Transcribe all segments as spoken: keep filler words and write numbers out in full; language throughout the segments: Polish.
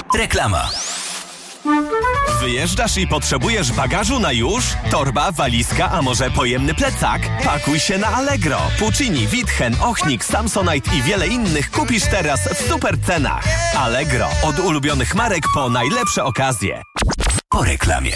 Reklama. Wyjeżdżasz i potrzebujesz bagażu na już? Torba, walizka, a może pojemny plecak? Pakuj się na Allegro. Puccini, Witchen, Ochnik, Samsonite i wiele innych kupisz teraz w super cenach. Allegro. Od ulubionych marek po najlepsze okazje. Po reklamie.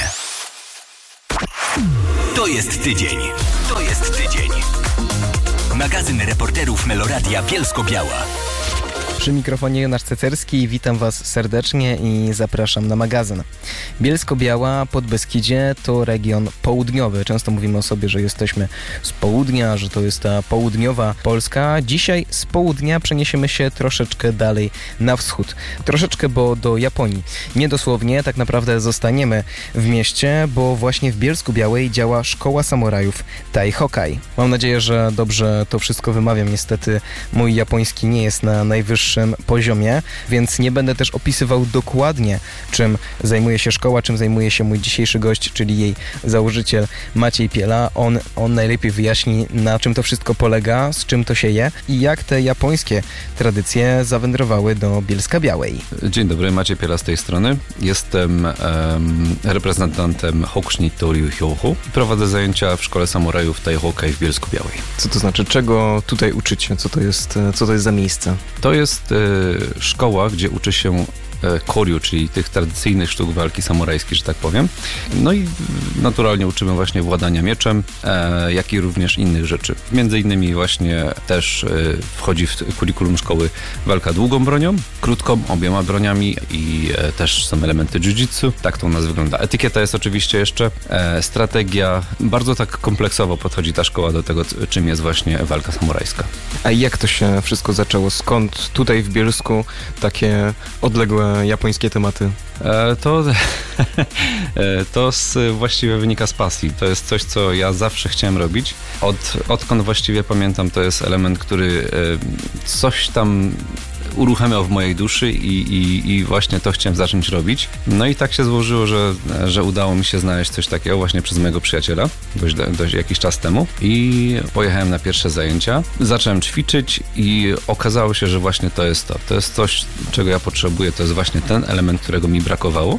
To jest tydzień. To jest tydzień. Magazyn reporterów Meloradia Bielsko-Biała. Przy mikrofonie Jonasz Cecerski, witam Was serdecznie i zapraszam na magazyn. Bielsko-Biała, Podbeskidzie to region południowy. Często mówimy o sobie, że jesteśmy z południa, że to jest ta południowa Polska. Dzisiaj z południa przeniesiemy się troszeczkę dalej na wschód. Troszeczkę, bo do Japonii. Nie dosłownie, tak naprawdę zostaniemy w mieście, bo właśnie w Bielsku-Białej działa Szkoła Samurajów Tai-Hokkai. Mam nadzieję, że dobrze to wszystko wymawiam. Niestety mój japoński nie jest na najwyższym poziomie, więc nie będę też opisywał dokładnie, czym zajmuje się szkoła, czym zajmuje się mój dzisiejszy gość, czyli jej założyciel Maciej Piela. On, on najlepiej wyjaśni, na czym to wszystko polega, z czym to się je i jak te japońskie tradycje zawędrowały do Bielska-Białej. Dzień dobry, Maciej Piela z tej strony. Jestem um, reprezentantem Hokushin Toryu Hyohu i prowadzę zajęcia w Szkole Samurajów Tai-Hokkai w Bielsku-Białej. Co to znaczy? Czego tutaj uczycie? Co to jest, co to jest za miejsce? To jest e, szkoła, gdzie uczy się koryu, czyli tych tradycyjnych sztuk walki samurajskiej, że tak powiem. No i naturalnie uczymy właśnie władania mieczem, e, jak i również innych rzeczy. Między innymi właśnie też e, wchodzi w kurikulum szkoły walka długą bronią, krótką, obiema broniami i e, też są elementy jiu-jitsu. Tak to u nas wygląda. Etykieta jest oczywiście jeszcze, e, strategia. Bardzo tak kompleksowo podchodzi ta szkoła do tego, czym jest właśnie walka samurajska. A jak to się wszystko zaczęło? Skąd tutaj w Bielsku takie odległe japońskie tematy? E, to e, to z, właściwie wynika z pasji. To jest coś, co ja zawsze chciałem robić. Od, odkąd właściwie pamiętam, to jest element, który e, coś tam uruchamiał w mojej duszy i, i, i właśnie to chciałem zacząć robić. No i tak się złożyło, że, że udało mi się znaleźć coś takiego właśnie przez mojego przyjaciela dość, dość jakiś czas temu i pojechałem na pierwsze zajęcia. Zacząłem ćwiczyć i okazało się, że właśnie to jest to. To jest coś, czego ja potrzebuję. To jest właśnie ten element, którego mi brakowało.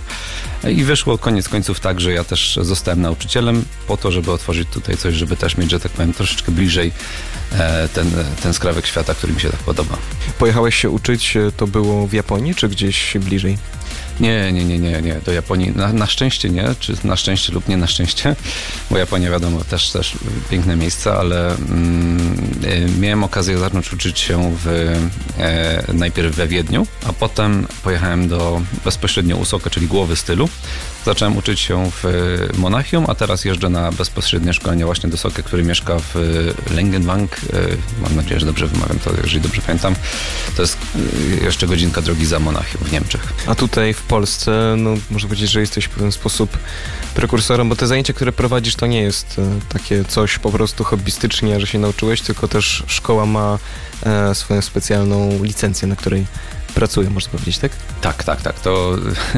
I wyszło koniec końców tak, że ja też zostałem nauczycielem po to, żeby otworzyć tutaj coś, żeby też mieć, że tak powiem, troszeczkę bliżej ten, ten skrawek świata, który mi się tak podoba. Pojechałeś się uczyć, to było w Japonii, czy gdzieś bliżej? Nie, nie, nie, nie, nie. Do Japonii na, na szczęście nie, czy na szczęście lub nie na szczęście, bo Japonia wiadomo też, też piękne miejsce, ale mm, miałem okazję zacząć uczyć się w, e, najpierw we Wiedniu, a potem pojechałem do bezpośrednio Usoke, czyli głowy stylu. Zacząłem uczyć się w Monachium, a teraz jeżdżę na bezpośrednie szkolenie właśnie do Soke, który mieszka w Langenwang. Mam nadzieję, że dobrze wymawiam to, jeżeli dobrze pamiętam. To jest jeszcze godzinka drogi za Monachium w Niemczech. A tutaj w Polsce, no można powiedzieć, że jesteś w pewien sposób prekursorem, bo te zajęcia, które prowadzisz, to nie jest takie coś po prostu hobbystycznie, że się nauczyłeś, tylko też szkoła ma e, swoją specjalną licencję, na której pracuje, można powiedzieć, tak? Tak, tak, tak. To,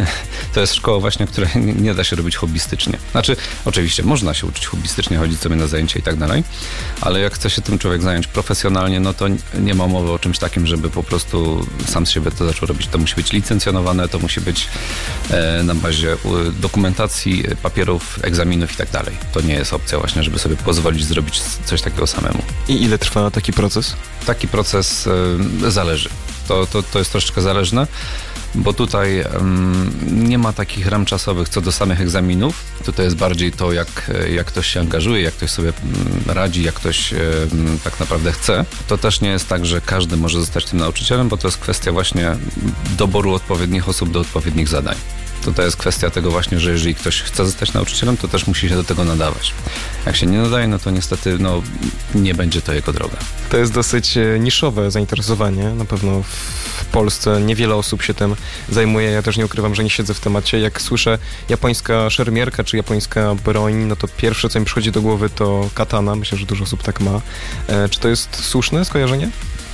to jest szkoła właśnie, której nie, nie da się robić hobbystycznie. Znaczy, oczywiście można się uczyć hobbystycznie, chodzić sobie na zajęcia i tak dalej, ale jak chce się tym człowiek zająć profesjonalnie, no to nie ma mowy o czymś takim, żeby po prostu sam z siebie to zaczął robić. To musi być licencjonowane, to musi być e, na bazie dokumentacji, papierów, egzaminów i tak dalej. To nie jest opcja właśnie, żeby sobie pozwolić zrobić coś takiego samemu. I ile trwa taki proces? Taki proces e, zależy. To, to, to jest troszeczkę zależne, bo tutaj um, nie ma takich ram czasowych co do samych egzaminów. Tutaj jest bardziej to, jak, jak ktoś się angażuje, jak ktoś sobie radzi, jak ktoś um, tak naprawdę chce. To też nie jest tak, że każdy może zostać tym nauczycielem, bo to jest kwestia właśnie doboru odpowiednich osób do odpowiednich zadań. To jest kwestia tego właśnie, że jeżeli ktoś chce zostać nauczycielem, to też musi się do tego nadawać. Jak się nie nadaje, no to niestety no, nie będzie to jego droga. To jest dosyć niszowe zainteresowanie. Na pewno w Polsce niewiele osób się tym zajmuje. Ja też nie ukrywam, że nie siedzę w temacie. Jak słyszę japońska szermierka czy japońska broń, no to pierwsze, co mi przychodzi do głowy, to katana. Myślę, że dużo osób tak ma. E, czy to jest słuszne skojarzenie?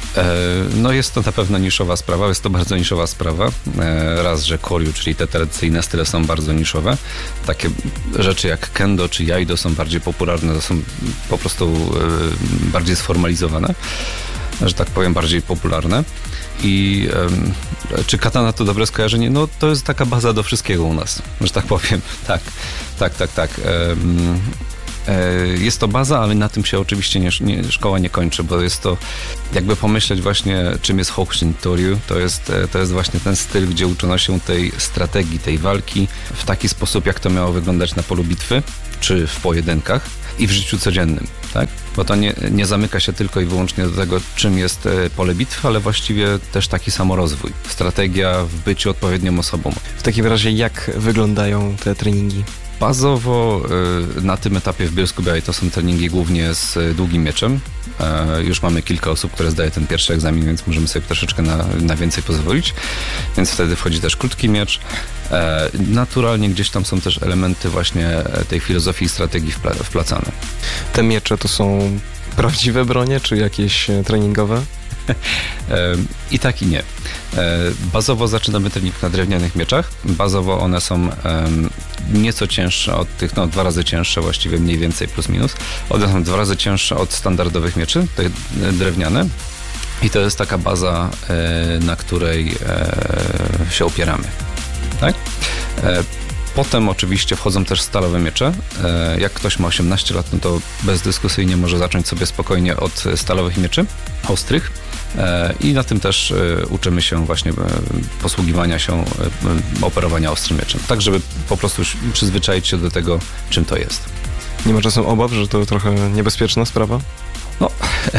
No jest to na pewno niszowa sprawa, jest to bardzo niszowa sprawa. Raz, że koryu, czyli te tradycyjne style są bardzo niszowe. Takie rzeczy jak kendo czy jaido są bardziej popularne, to są po prostu bardziej sformalizowane, że tak powiem, bardziej popularne. I um, czy katana to dobre skojarzenie? No to jest taka baza do wszystkiego u nas, że tak powiem. Tak, tak, tak, tak. Um, Jest to baza, ale na tym się oczywiście nie, nie, szkoła nie kończy, bo jest to, jakby pomyśleć właśnie, czym jest Hokujin Toryu, to jest, to jest właśnie ten styl, gdzie uczono się tej strategii, tej walki w taki sposób, jak to miało wyglądać na polu bitwy, czy w pojedynkach i w życiu codziennym, tak? Bo to nie, nie zamyka się tylko i wyłącznie do tego, czym jest pole bitwy, ale właściwie też taki samorozwój, strategia w byciu odpowiednią osobą. W takim razie jak wyglądają te treningi? Bazowo na tym etapie w Bielsku-Białej to są treningi głównie z długim mieczem. Już mamy kilka osób, które zdaje ten pierwszy egzamin, więc możemy sobie troszeczkę na, na więcej pozwolić. Więc wtedy wchodzi też krótki miecz. Naturalnie gdzieś tam są też elementy właśnie tej filozofii i strategii wpla- wplacane. Te miecze to są prawdziwe bronie, czy jakieś treningowe? I tak i nie. Bazowo zaczynamy trening na drewnianych mieczach. Bazowo one są nieco cięższe od tych, no dwa razy cięższe właściwie, mniej więcej plus minus. One są dwa razy cięższe od standardowych mieczy, te drewniane. I to jest taka baza, na której się opieramy. Tak? Potem oczywiście wchodzą też stalowe miecze. Jak ktoś ma osiemnaście lat, no to bezdyskusyjnie może zacząć sobie spokojnie od stalowych mieczy, ostrych. I na tym też uczymy się właśnie posługiwania się, operowania ostrym mieczem. Tak, żeby po prostu przyzwyczaić się do tego, czym to jest. Nie ma czasem obaw, że to trochę niebezpieczna sprawa? No,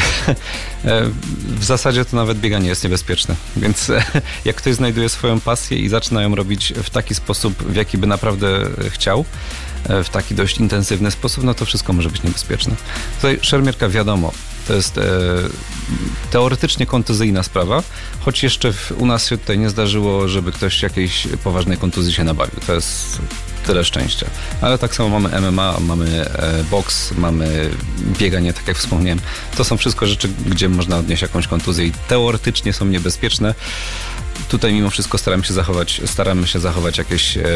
w zasadzie to nawet bieganie jest niebezpieczne, więc jak ktoś znajduje swoją pasję i zaczyna ją robić w taki sposób, w jaki by naprawdę chciał, w taki dość intensywny sposób, no to wszystko może być niebezpieczne. Tutaj szermierka, wiadomo, to jest e, teoretycznie kontuzyjna sprawa, choć jeszcze w, u nas się tutaj nie zdarzyło, żeby ktoś jakiejś poważnej kontuzji się nabawił. To jest tyle szczęścia. Ale tak samo mamy M M A, mamy e, boks, mamy bieganie, tak jak wspomniałem. To są wszystko rzeczy, gdzie można odnieść jakąś kontuzję i teoretycznie są niebezpieczne. Tutaj mimo wszystko staramy się zachować, staramy się zachować jakieś e,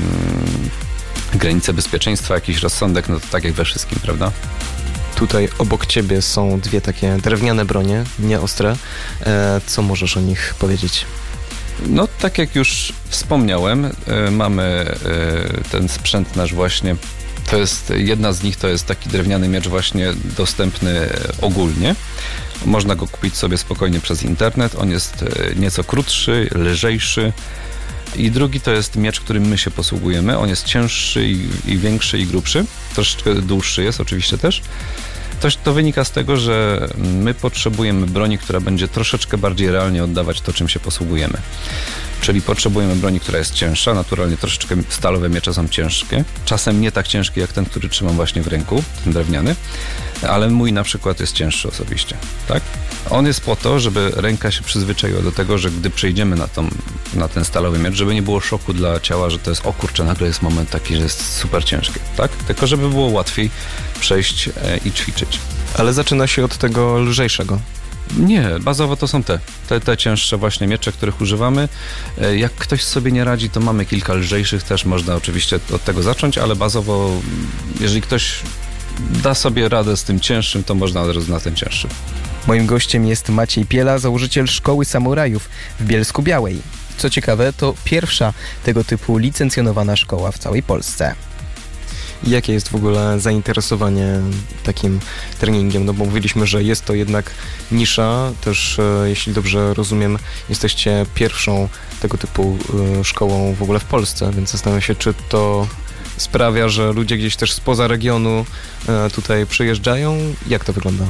granice bezpieczeństwa, jakiś rozsądek, no to tak jak we wszystkim, prawda? Tutaj obok ciebie są dwie takie drewniane bronie, nieostre. E, co możesz o nich powiedzieć? No, tak jak już wspomniałem, y, mamy y, ten sprzęt nasz właśnie, to jest, jedna z nich to jest taki drewniany miecz właśnie dostępny ogólnie. Można go kupić sobie spokojnie przez internet, on jest y, nieco krótszy, lżejszy. I drugi to jest miecz, którym my się posługujemy. On jest cięższy i, i większy i grubszy. Troszeczkę dłuższy jest oczywiście też. To, to wynika z tego, że my potrzebujemy broni, która będzie troszeczkę bardziej realnie oddawać to, czym się posługujemy. Czyli potrzebujemy broni, która jest cięższa. Naturalnie troszeczkę stalowe miecze są ciężkie. Czasem nie tak ciężkie jak ten, który trzymam właśnie w ręku, ten drewniany. Ale mój na przykład jest cięższy osobiście. Tak? On jest po to, żeby ręka się przyzwyczaiła do tego, że gdy przejdziemy na, tą, na ten stalowy miecz, żeby nie było szoku dla ciała, że to jest, o kurczę, nagle jest moment taki, że jest super ciężkie. Tak? Tylko żeby było łatwiej przejść i ćwiczyć. Ale zaczyna się od tego lżejszego. Nie, bazowo to są te, te, te cięższe właśnie miecze, których używamy. Jak ktoś sobie nie radzi, to mamy kilka lżejszych też, można oczywiście od tego zacząć, ale bazowo, jeżeli ktoś da sobie radę z tym cięższym, to można od razu na ten cięższy. Moim gościem jest Maciej Piela, założyciel Szkoły Samurajów w Bielsku-Białej. Co ciekawe, to pierwsza tego typu licencjonowana szkoła w całej Polsce. Jakie jest w ogóle zainteresowanie takim treningiem? No bo mówiliśmy, że jest to jednak nisza, też e, jeśli dobrze rozumiem, jesteście pierwszą tego typu e, szkołą w ogóle w Polsce, więc zastanawiam się, czy to sprawia, że ludzie gdzieś też spoza regionu e, tutaj przyjeżdżają? Jak to wygląda?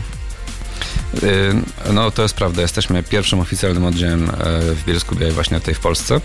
No to jest prawda, jesteśmy pierwszym oficjalnym oddziałem w Bielsku-Białej właśnie tutaj w Polsce.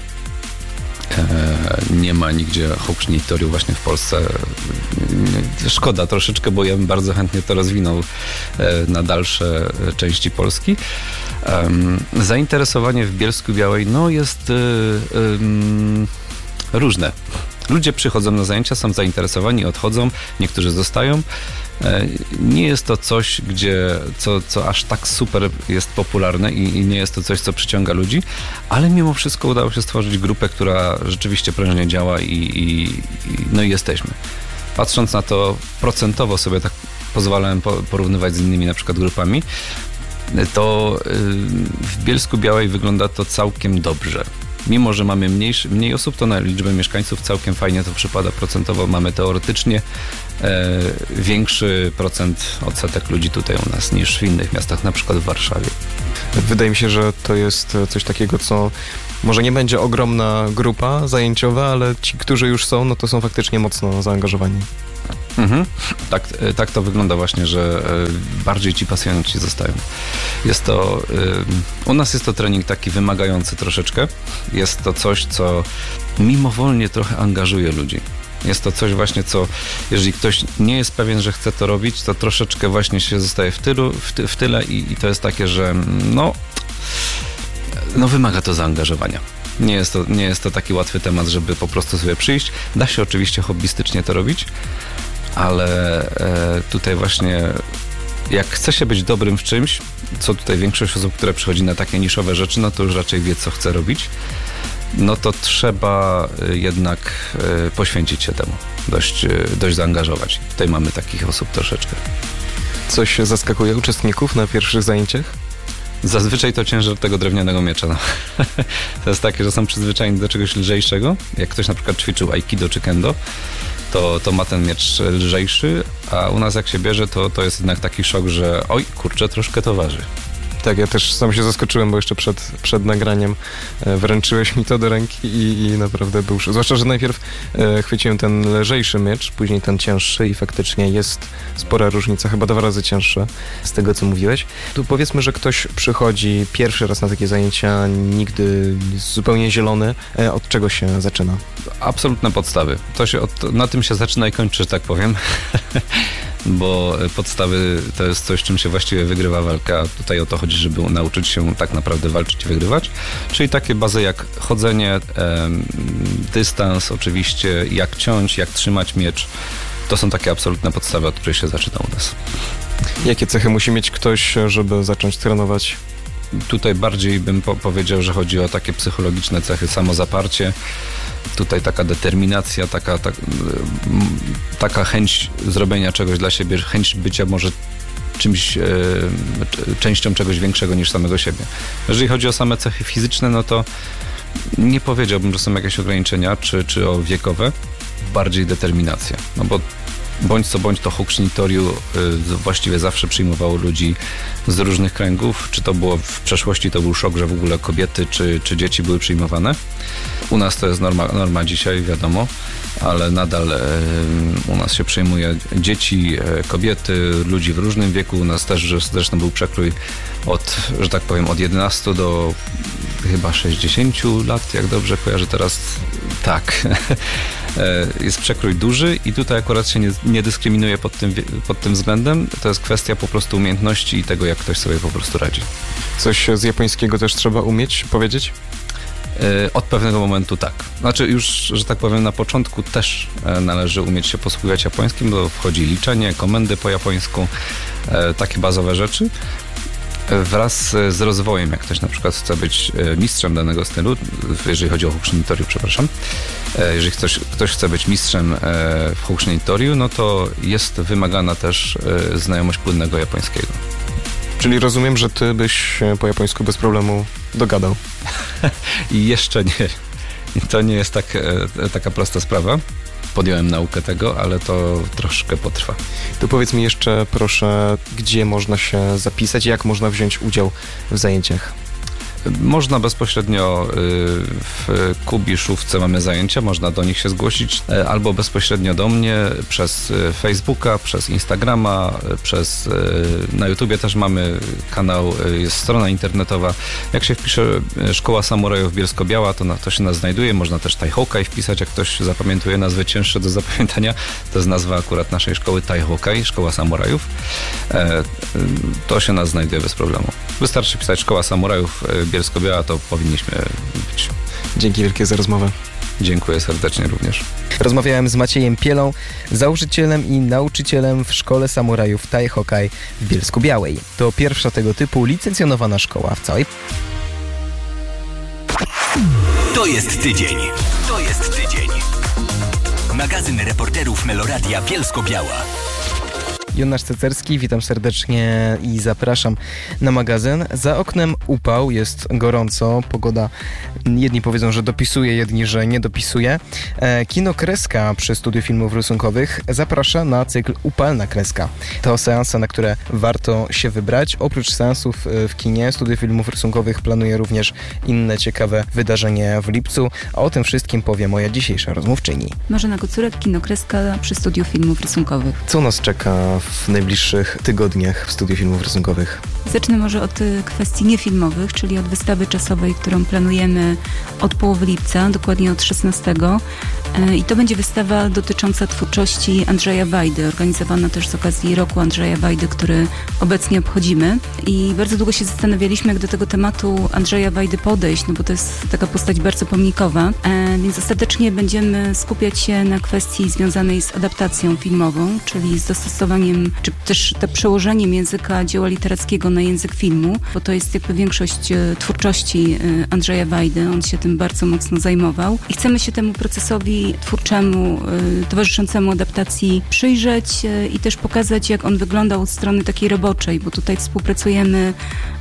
Nie ma nigdzie Hokujin Toryu właśnie w Polsce. Szkoda troszeczkę, bo ja bym bardzo chętnie to rozwinął na dalsze części Polski. Zainteresowanie w Bielsku-Białej no jest um, różne. Ludzie przychodzą na zajęcia, są zainteresowani, odchodzą, niektórzy zostają. Nie jest to coś, gdzie, co, co aż tak super jest popularne i, i nie jest to coś, co przyciąga ludzi, ale mimo wszystko udało się stworzyć grupę, która rzeczywiście prężnie działa i, i, i no i jesteśmy. Patrząc na to procentowo sobie tak pozwalałem porównywać z innymi na przykład grupami, to w Bielsku Białej wygląda to całkiem dobrze. Mimo że mamy mniejszy, mniej osób, to na liczbę mieszkańców całkiem fajnie to przypada procentowo. Mamy teoretycznie e, większy procent odsetek ludzi tutaj u nas niż w innych miastach, na przykład w Warszawie. Wydaje mi się, że to jest coś takiego, co może nie będzie ogromna grupa zajęciowa, ale ci, którzy już są, no to są faktycznie mocno zaangażowani. Mhm. Tak, tak to wygląda właśnie, że bardziej ci pasjonuci zostają. Jest to, u nas jest to trening taki wymagający troszeczkę. Jest to coś, co mimowolnie trochę angażuje ludzi. Jest to coś właśnie, co jeżeli ktoś nie jest pewien, że chce to robić, to troszeczkę właśnie się zostaje w, tylu, w, ty, w tyle i, i to jest takie, że no, no wymaga to zaangażowania. Nie jest to, nie jest to taki łatwy temat, żeby po prostu sobie przyjść. Da się oczywiście hobbystycznie to robić, ale e, tutaj właśnie jak chce się być dobrym w czymś, co tutaj większość osób, które przychodzi na takie niszowe rzeczy, no to już raczej wie, co chce robić, no to trzeba jednak e, poświęcić się temu, dość, dość zaangażować. Tutaj mamy takich osób troszeczkę. Coś zaskakuje uczestników na pierwszych zajęciach? Zazwyczaj to ciężar tego drewnianego miecza. No. To jest takie, że są przyzwyczajeni do czegoś lżejszego. Jak ktoś na przykład ćwiczył aikido czy kendo, to, to ma ten miecz lżejszy, a u nas jak się bierze, to, to jest jednak taki szok, że oj, kurczę, troszkę to waży. Tak, ja też sam się zaskoczyłem, bo jeszcze przed, przed nagraniem e, wręczyłeś mi to do ręki i, i naprawdę był szok. Zwłaszcza, że najpierw e, chwyciłem ten lżejszy miecz, później ten cięższy i faktycznie jest spora różnica, chyba dwa razy cięższa z tego, co mówiłeś. Tu powiedzmy, że ktoś przychodzi pierwszy raz na takie zajęcia, nigdy zupełnie zielony. E, od czego się zaczyna? Absolutne podstawy. To się od, na tym się zaczyna i kończy, że tak powiem. Bo podstawy to jest coś, czym się właściwie wygrywa walka. Tutaj o to chodzi, żeby nauczyć się tak naprawdę walczyć i wygrywać. Czyli takie bazy jak chodzenie, e, dystans oczywiście, jak ciąć, jak trzymać miecz. To są takie absolutne podstawy, od których się zaczyna u nas. Jakie cechy musi mieć ktoś, żeby zacząć trenować? Tutaj bardziej bym po- powiedział, że chodzi o takie psychologiczne cechy, samozaparcie. Tutaj taka determinacja, taka, tak, taka chęć zrobienia czegoś dla siebie, chęć bycia może czymś, e, częścią czegoś większego niż samego siebie. Jeżeli chodzi o same cechy fizyczne, no to nie powiedziałbym, że są jakieś ograniczenia, czy, czy o wiekowe, bardziej determinacja. No bo bądź co bądź to Hochschnitorium y, właściwie zawsze przyjmowało ludzi z różnych kręgów. Czy to było w przeszłości, to był szok, że w ogóle kobiety czy, czy dzieci były przyjmowane. U nas to jest norma, norma dzisiaj, wiadomo, ale nadal y, u nas się przyjmuje dzieci, y, kobiety, ludzi w różnym wieku. U nas też zresztą był przekrój od, że tak powiem, od jedenastu do chyba sześćdziesięciu lat, jak dobrze kojarzę teraz. Tak. Jest przekrój duży i tutaj akurat się nie, nie dyskryminuje pod tym, pod tym względem. To jest kwestia po prostu umiejętności i tego, jak ktoś sobie po prostu radzi. Coś z japońskiego też trzeba umieć powiedzieć? Od pewnego momentu tak. Znaczy już, że tak powiem, na początku też należy umieć się posługiwać japońskim, bo wchodzi liczenie, komendy po japońsku, takie bazowe rzeczy. Wraz z rozwojem, jak ktoś na przykład chce być mistrzem danego stylu, jeżeli chodzi o Hochschnitorium, przepraszam, jeżeli ktoś, ktoś chce być mistrzem w Hochschnitorium, no to jest wymagana też znajomość płynnego japońskiego. Czyli rozumiem, że ty byś po japońsku bez problemu dogadał. I jeszcze nie. To nie jest tak, taka prosta sprawa. Podjąłem naukę tego, ale to troszkę potrwa. To powiedz mi jeszcze, proszę, gdzie można się zapisać, jak można wziąć udział w zajęciach? Można bezpośrednio w Kubiszówce mamy zajęcia, można do nich się zgłosić albo bezpośrednio do mnie przez Facebooka, przez Instagrama, przez na YouTubie też mamy kanał, jest strona internetowa. Jak się wpisze Szkoła Samurajów Bielsko-Biała, to na, to się nas znajduje. Można też Taihokai wpisać, jak ktoś zapamiętuje nazwy cięższe do zapamiętania. To jest nazwa akurat naszej szkoły Taihokai, Szkoła Samurajów. To się nas znajduje bez problemu. Wystarczy pisać Szkoła Samurajów Bielsko-Biała, to powinniśmy być. Dzięki wielkie za rozmowę. Dziękuję serdecznie również. Rozmawiałem z Maciejem Pielą, założycielem i nauczycielem w Szkole Samurajów Taihokai w Bielsku-Białej. To pierwsza tego typu licencjonowana szkoła w całej... To jest tydzień. To jest tydzień. Magazyn reporterów Meloradia Bielsko-Biała. Jonasz Cecerski, witam serdecznie i zapraszam na magazyn. Za oknem upał, jest gorąco, pogoda jedni powiedzą, że dopisuje, jedni, że nie dopisuje. Kino Kreska przy Studiu Filmów Rysunkowych zaprasza na cykl Upalna Kreska. To seanse, na które warto się wybrać. Oprócz seansów w kinie Studio Filmów Rysunkowych planuje również inne ciekawe wydarzenie w lipcu, a o tym wszystkim powie moja dzisiejsza rozmówczyni. Marzena Kocurek, Kino Kreska przy Studiu Filmów Rysunkowych. Co nas czeka w najbliższych tygodniach w Studiu Filmów Rysunkowych? Zacznę może od kwestii niefilmowych, czyli od wystawy czasowej, którą planujemy od połowy lipca, dokładnie od szesnastego. I to będzie wystawa dotycząca twórczości Andrzeja Wajdy, organizowana też z okazji Roku Andrzeja Wajdy, który obecnie obchodzimy. I bardzo długo się zastanawialiśmy, jak do tego tematu Andrzeja Wajdy podejść, no bo to jest taka postać bardzo pomnikowa, więc ostatecznie będziemy skupiać się na kwestii związanej z adaptacją filmową, czyli z dostosowaniem, czy też to przełożeniem języka dzieła literackiego na język filmu, bo to jest jakby większość twórczości Andrzeja Wajdy, on się tym bardzo mocno zajmował i chcemy się temu procesowi twórczemu, towarzyszącemu adaptacji przyjrzeć i też pokazać, jak on wyglądał od strony takiej roboczej, bo tutaj współpracujemy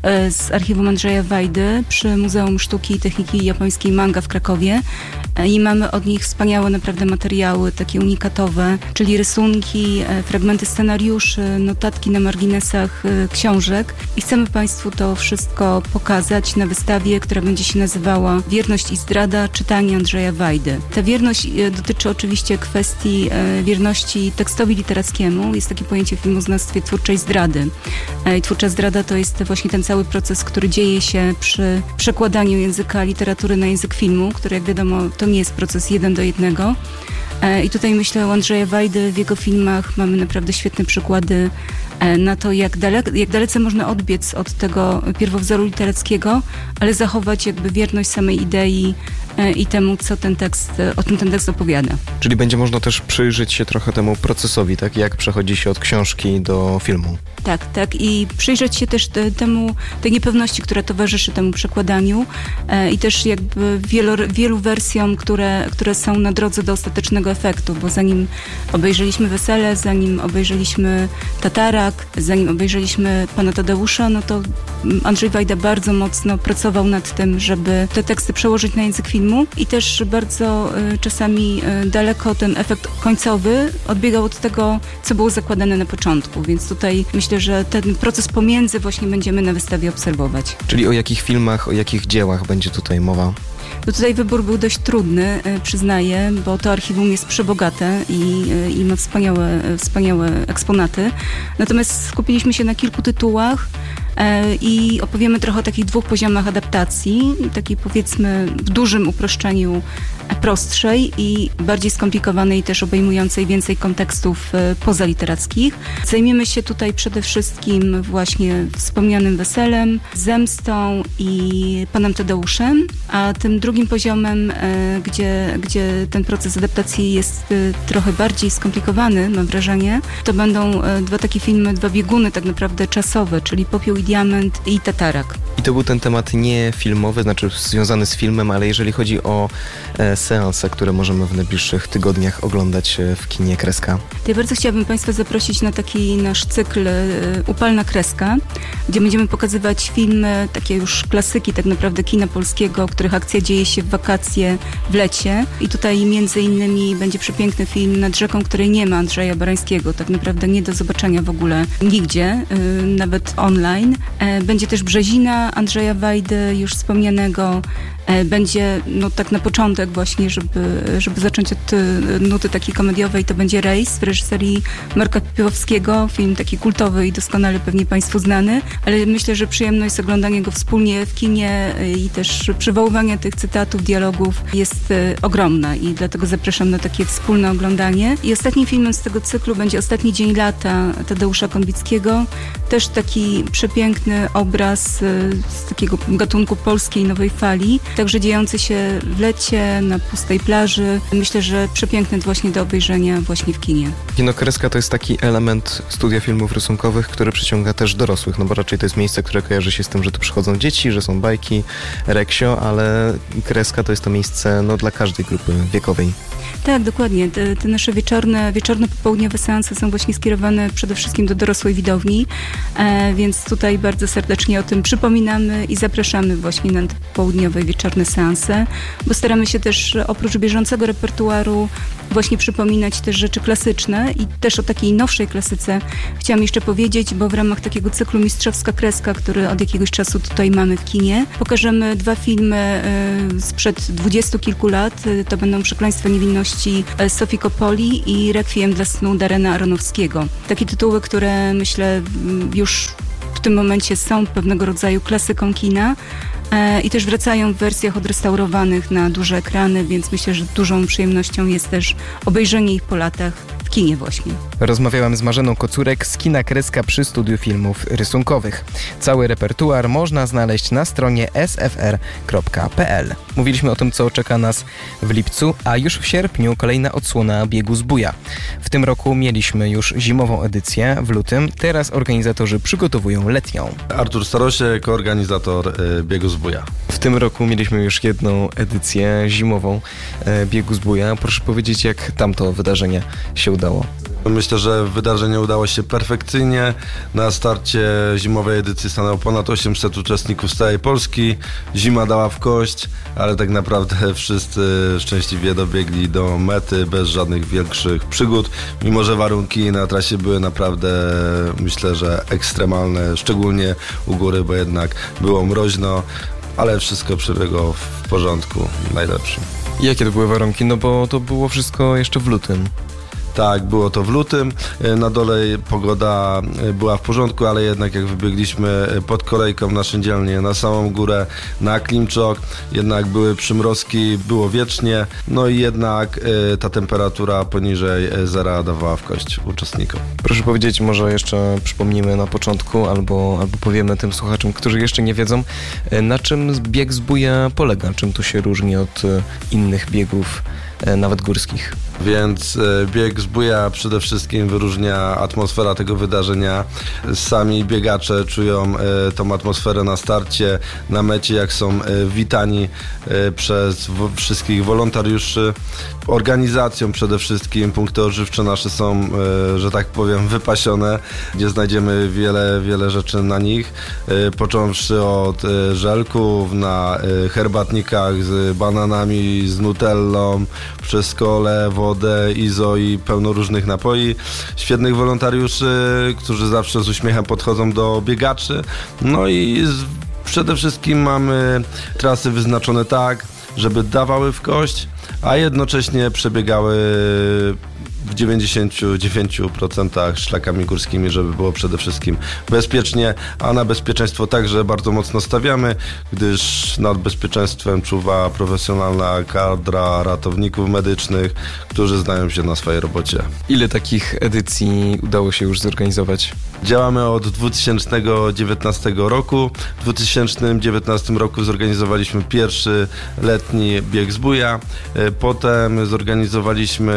z Archiwum Andrzeja Wajdy przy Muzeum Sztuki i Techniki Japońskiej Manga w Krakowie i mamy od nich wspaniałe naprawdę materiały, takie unikatowe, czyli rysunki, fragmenty scenariuszy, notatki na marginesach książek i chcemy Państwu to wszystko pokazać na wystawie, która będzie się nazywała Wierność i zdrada, czytanie Andrzeja Wajdy. Ta wierność dotyczy oczywiście kwestii wierności tekstowi literackiemu. Jest takie pojęcie w filmoznawstwie twórczej zdrady. I twórcza zdrada to jest właśnie ten cały proces, który dzieje się przy przekładaniu języka literatury na język filmu, który jak wiadomo to nie jest proces jeden do jednego. I tutaj myślę o Andrzeja Wajdy, w jego filmach mamy naprawdę świetne przykłady na to, jak, dale, jak dalece można odbiec od tego pierwowzoru literackiego, ale zachować jakby wierność samej idei i temu, co ten tekst, o czym ten tekst opowiada. Czyli będzie można też przyjrzeć się trochę temu procesowi, tak? Jak przechodzi się od książki do filmu. Tak, tak i przyjrzeć się też te, temu, tej niepewności, która towarzyszy temu przekładaniu e, i też jakby wielo, wielu wersjom, które, które są na drodze do ostatecznego efektu, bo zanim obejrzeliśmy Wesele, zanim obejrzeliśmy Tatarak, zanim obejrzeliśmy Pana Tadeusza, no to Andrzej Wajda bardzo mocno pracował nad tym, żeby te teksty przełożyć na język filmu i też bardzo e, czasami e, daleko ten efekt końcowy odbiegał od tego, co było zakładane na początku, więc tutaj myślę, że ten proces pomiędzy właśnie będziemy na wystawie obserwować. Czyli o jakich filmach, o jakich dziełach będzie tutaj mowa? No tutaj wybór był dość trudny, przyznaję, bo to archiwum jest przebogate i, i ma wspaniałe, wspaniałe eksponaty. Natomiast skupiliśmy się na kilku tytułach i opowiemy trochę o takich dwóch poziomach adaptacji, takiej powiedzmy w dużym uproszczeniu prostszej i bardziej skomplikowanej, też obejmującej więcej kontekstów pozaliterackich. Zajmiemy się tutaj przede wszystkim właśnie wspomnianym Weselem, Zemstą i Panem Tadeuszem, a tym drugim poziomem, gdzie, gdzie ten proces adaptacji jest trochę bardziej skomplikowany, mam wrażenie, to będą dwa takie filmy, dwa bieguny tak naprawdę czasowe, czyli Popiół i Diament i Tatarak. I to był ten temat nie filmowy, znaczy związany z filmem, ale jeżeli chodzi o e, seanse, które możemy w najbliższych tygodniach oglądać w kinie Kreska. To ja bardzo chciałabym Państwa zaprosić na taki nasz cykl e, Upalna Kreska, gdzie będziemy pokazywać filmy, takie już klasyki tak naprawdę kina polskiego, których akcja dzieje się w wakacje, w lecie. I tutaj między innymi będzie przepiękny film Nad rzeką, której nie ma, Andrzeja Barańskiego, tak naprawdę nie do zobaczenia w ogóle nigdzie, e, nawet online. E, będzie też Brzezina Andrzeja Wajdy, już wspomnianego. Będzie, no tak na początek właśnie, żeby, żeby zacząć od nuty takiej komediowej, to będzie Rejs w reżyserii Marka Piłowskiego, film taki kultowy i doskonale pewnie Państwu znany, ale myślę, że przyjemność oglądania go wspólnie w kinie i też przywoływania tych cytatów, dialogów jest ogromna i dlatego zapraszam na takie wspólne oglądanie. I ostatnim filmem z tego cyklu będzie Ostatni dzień lata Tadeusza Konwickiego, też taki przepiękny obraz z takiego gatunku polskiej nowej fali, także dziejący się w lecie, na pustej plaży. Myślę, że przepiękny właśnie do obejrzenia właśnie w kinie. Kino Kreska to jest taki element studia filmów rysunkowych, który przyciąga też dorosłych, no bo raczej to jest miejsce, które kojarzy się z tym, że tu przychodzą dzieci, że są bajki, reksio, ale Kreska to jest to miejsce no, dla każdej grupy wiekowej. Tak, dokładnie. Te, te nasze wieczorne, wieczorne, popołudniowe seanse są właśnie skierowane przede wszystkim do dorosłej widowni, e, więc tutaj bardzo serdecznie o tym przypominamy i zapraszamy właśnie na te południowe i wieczorne seanse, bo staramy się też oprócz bieżącego repertuaru właśnie przypominać też rzeczy klasyczne i też o takiej nowszej klasyce chciałam jeszcze powiedzieć, bo w ramach takiego cyklu Mistrzowska Kreska, który od jakiegoś czasu tutaj mamy w kinie, pokażemy dwa filmy e, sprzed dwudziestu kilku lat. To będą Przekleństwo niewinności Sofii Coppoli i Rekwiem dla snu Darrena Aronofskiego. Takie tytuły, które myślę już w tym momencie są pewnego rodzaju klasyką kina e, i też wracają w wersjach odrestaurowanych na duże ekrany, więc myślę, że dużą przyjemnością jest też obejrzenie ich po latach w kinie właśnie. Rozmawiałam z Marzeną Kocurek z Kina Kreska przy Studiu Filmów Rysunkowych. Cały repertuar można znaleźć na stronie s f r kropka p l. Mówiliśmy o tym, co czeka nas w lipcu, a już w sierpniu kolejna odsłona Biegu z Buja. W tym roku mieliśmy już zimową edycję w lutym, teraz organizatorzy przygotowują letnią. Artur Starosiek, organizator y, Biegu z Buja. W tym roku mieliśmy już jedną edycję zimową e, Biegu z Buja. Proszę powiedzieć, jak tamto wydarzenie się udało? Myślę, że wydarzenie udało się perfekcyjnie. Na starcie zimowej edycji stanęło ponad osiemset uczestników z całej Polski. Zima dała w kość, ale tak naprawdę wszyscy szczęśliwie dobiegli do mety bez żadnych większych przygód. Mimo że warunki na trasie były naprawdę, myślę, że ekstremalne, szczególnie u góry, bo jednak było mroźno, ale wszystko przebiegło w porządku, najlepszym. I jakie to były warunki? No bo to było wszystko jeszcze w lutym. Tak, było to w lutym. Na dole pogoda była w porządku, ale jednak jak wybiegliśmy pod kolejką na Szyndzielnię, na samą górę, na Klimczok, jednak były przymrozki, było wiecznie, no i jednak ta temperatura poniżej zera dawała w kość uczestnikom. Proszę powiedzieć, może jeszcze przypomnimy na początku, albo, albo powiemy tym słuchaczom, którzy jeszcze nie wiedzą, na czym bieg z Buja polega, czym tu się różni od innych biegów, nawet górskich. Więc bieg z Buja przede wszystkim wyróżnia atmosfera tego wydarzenia. Sami biegacze czują tą atmosferę na starcie, na mecie, jak są witani przez wszystkich wolontariuszy. Organizacją przede wszystkim punkty odżywcze nasze są, że tak powiem, wypasione, gdzie znajdziemy wiele, wiele rzeczy na nich, począwszy od żelków, na herbatnikach z bananami, z nutellą, przez kolę, wodę, izo i pełno różnych napoi. Świetnych wolontariuszy, którzy zawsze z uśmiechem podchodzą do biegaczy. No i z, przede wszystkim mamy trasy wyznaczone tak, żeby dawały w kość, a jednocześnie przebiegały w dziewięćdziesięciu dziewięciu procentach szlakami górskimi, żeby było przede wszystkim bezpiecznie, a na bezpieczeństwo także bardzo mocno stawiamy, gdyż nad bezpieczeństwem czuwa profesjonalna kadra ratowników medycznych, którzy znają się na swojej robocie. Ile takich edycji udało się już zorganizować? Działamy od dwa tysiące dziewiętnastego roku. W dwa tysiące dziewiętnastym roku zorganizowaliśmy pierwszy letni bieg z Buja. Potem zorganizowaliśmy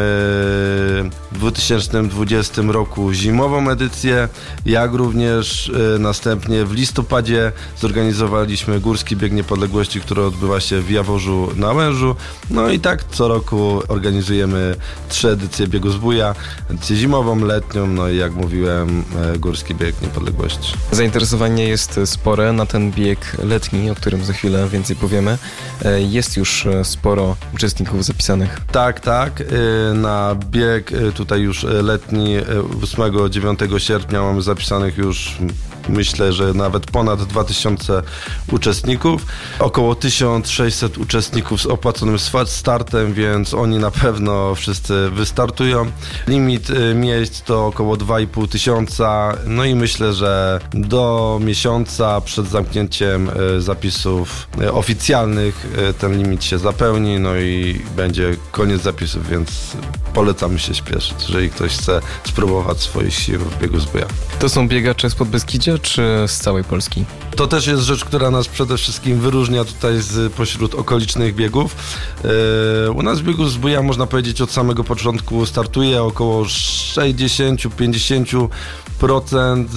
w dwa tysiące dwudziestym roku zimową edycję, jak również następnie w listopadzie zorganizowaliśmy Górski Bieg Niepodległości, który odbywa się w Jaworzu na Łężu. No i tak co roku organizujemy trzy edycje biegu z Buja, edycję zimową, letnią, no i jak mówiłem, Górski Bieg Niepodległości. Zainteresowanie jest spore na ten bieg letni, o którym za chwilę więcej powiemy. Jest już sporo uczestników zapisanych. Tak, tak. Na bieg tutaj już letni ósmego dziewiątego sierpnia mamy zapisanych już, myślę, że nawet ponad dwa tysiące uczestników. Około tysiąc sześćset uczestników z opłaconym startem, więc oni na pewno wszyscy wystartują. Limit miejsc to około dwa i pół tysiąca. No i myślę, że do miesiąca przed zamknięciem zapisów oficjalnych ten limit się zapełni, no i będzie koniec zapisów, więc polecamy się śpieszyć, jeżeli ktoś chce spróbować swoich sił w biegu z Buja. To są biegacze z Podbeskidzia czy z całej Polski? To też jest rzecz, która nas przede wszystkim wyróżnia tutaj z pośród okolicznych biegów. Yy, u nas w biegu Zbója, można powiedzieć, od samego początku startuje około sześćdziesiąt do pięćdziesięciu procent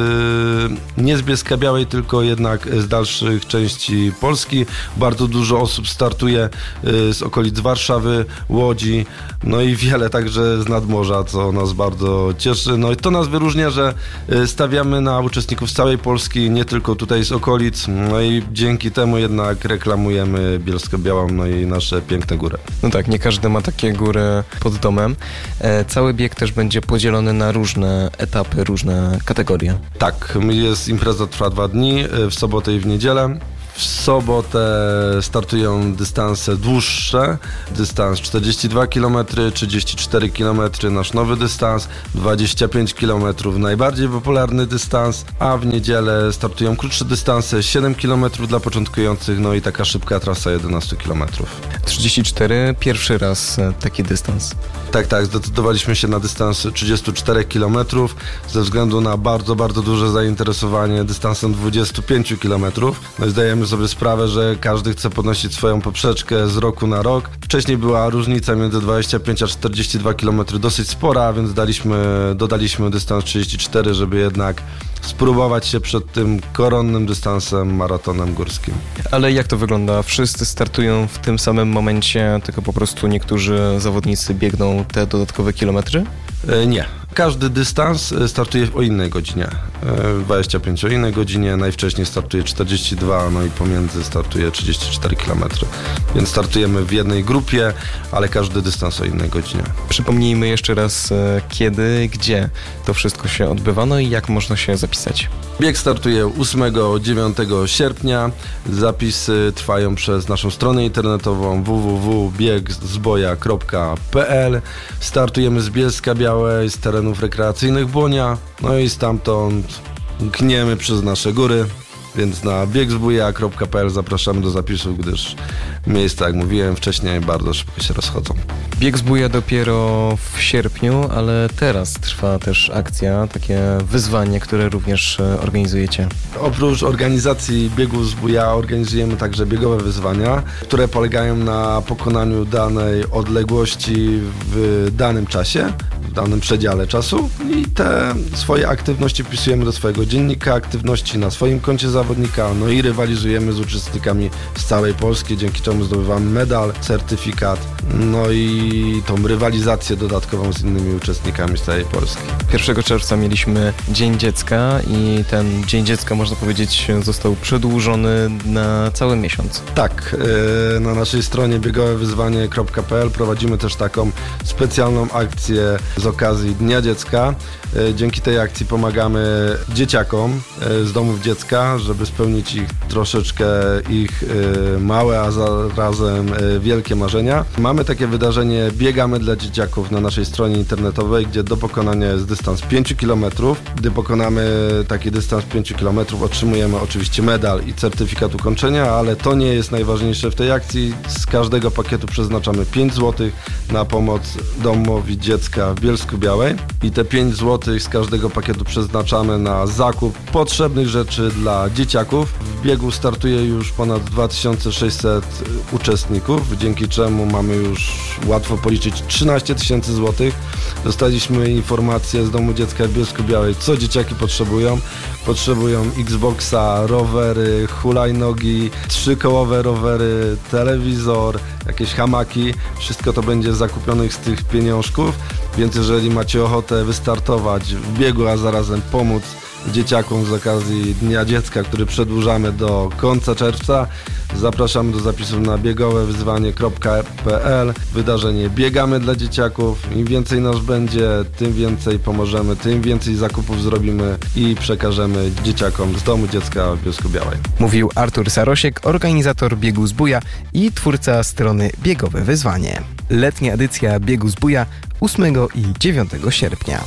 z, nie z Bielska-Białej, tylko jednak z dalszych części Polski. Bardzo dużo osób startuje yy, z okolic Warszawy, Łodzi, no i wiele także z nadmorza, co nas bardzo cieszy. No i to nas wyróżnia, że yy, stawiamy na uczestników z całej Polski, nie tylko tutaj z okolic, no i dzięki temu jednak reklamujemy Bielsko-Białą, no i nasze piękne góry. No tak, nie każdy ma takie góry pod domem. E, cały bieg też będzie podzielony na różne etapy, różne kategorie. Tak, jest impreza, trwa dwa dni, w sobotę i w niedzielę. W sobotę startują dystanse dłuższe, dystans czterdzieści dwa kilometry, trzydzieści cztery kilometry, nasz nowy dystans, dwadzieścia pięć kilometrów, najbardziej popularny dystans, a w niedzielę startują krótsze dystanse, siedem kilometrów dla początkujących, no i taka szybka trasa jedenaście kilometrów. trzydzieści cztery, pierwszy raz taki dystans. Tak, tak, zdecydowaliśmy się na dystans trzydzieści cztery kilometrów ze względu na bardzo, bardzo duże zainteresowanie dystansem dwadzieścia pięć kilometrów. No i zdajemy sobie sprawę, że każdy chce podnosić swoją poprzeczkę z roku na rok. Wcześniej była różnica między dwadzieścia pięć a czterdzieści dwa kilometry dosyć spora, więc daliśmy, dodaliśmy dystans trzydzieści cztery, żeby jednak spróbować się przed tym koronnym dystansem, maratonem górskim. Ale jak to wygląda? Wszyscy startują w tym samym momencie, tylko po prostu niektórzy zawodnicy biegną te dodatkowe kilometry? E, nie. Każdy dystans startuje o innej godzinie. dwadzieścia pięć o innej godzinie, najwcześniej startuje czterdzieści dwa, no i pomiędzy startuje trzydzieści cztery kilometry. Więc startujemy w jednej grupie, ale każdy dystans o innej godzinie. Przypomnijmy jeszcze raz, kiedy, gdzie to wszystko się odbywa, no i jak można się zapisać. Bieg startuje ósmego do dziewiątego sierpnia. Zapisy trwają przez naszą stronę internetową w w w kropka bieg zboja kropka p l. Startujemy z Bielska-Białej, z terenów rekreacyjnych Błonia, no i stamtąd gniemy przez nasze góry, więc na bieg zboja kropka p l zapraszamy do zapisów, gdyż miejsca, jak mówiłem wcześniej, bardzo szybko się rozchodzą. Bieg Zbója dopiero w sierpniu, ale teraz trwa też akcja, takie wyzwanie, które również organizujecie. Oprócz organizacji biegu Zbója organizujemy także biegowe wyzwania, które polegają na pokonaniu danej odległości w danym czasie, w danym przedziale czasu i te swoje aktywności wpisujemy do swojego dziennika aktywności na swoim koncie zawodnika, no i rywalizujemy z uczestnikami z całej Polski, dzięki czemu zdobywamy medal, certyfikat, no i tą rywalizację dodatkową z innymi uczestnikami z całej Polski. pierwszego czerwca mieliśmy Dzień Dziecka i ten Dzień Dziecka, można powiedzieć, został przedłużony na cały miesiąc. Tak, na naszej stronie biegowe wyzwanie kropka p l prowadzimy też taką specjalną akcję z okazji Dnia Dziecka. Dzięki tej akcji pomagamy dzieciakom z domów dziecka, żeby spełnić ich troszeczkę ich małe, a zarazem wielkie marzenia. Mamy takie wydarzenie Biegamy dla dzieciaków na naszej stronie internetowej, gdzie do pokonania jest dystans pięć kilometrów. Gdy pokonamy taki dystans pięć kilometrów, otrzymujemy oczywiście medal i certyfikat ukończenia, ale to nie jest najważniejsze w tej akcji. Z każdego pakietu przeznaczamy pięć złotych na pomoc domowi dziecka w Bielsku-Białej i te pięć złotych z każdego pakietu przeznaczamy na zakup potrzebnych rzeczy dla dzieciaków. W biegu startuje już ponad dwa tysiące sześćset uczestników, dzięki czemu mamy już łatwo policzyć trzynaście tysięcy złotych. Dostaliśmy informację z domu dziecka w Bielsku-Białej, co dzieciaki potrzebują. Potrzebują Xboxa, rowery, hulajnogi, trzykołowe rowery, telewizor, jakieś hamaki. Wszystko to będzie zakupionych z tych pieniążków, więc jeżeli macie ochotę wystartować w biegu, a zarazem pomóc dzieciakom z okazji Dnia Dziecka, który przedłużamy do końca czerwca, zapraszamy do zapisów na biegowe wyzwanie kropka p l. Wydarzenie Biegamy dla dzieciaków. Im więcej nas będzie, tym więcej pomożemy, tym więcej zakupów zrobimy i przekażemy dzieciakom z domu dziecka w Bielsku-Białej. Mówił Artur Sarosiek, organizator biegu Zbója i twórca strony Biegowe Wyzwanie. Letnia edycja biegu Zbója ósmego i dziewiątego sierpnia.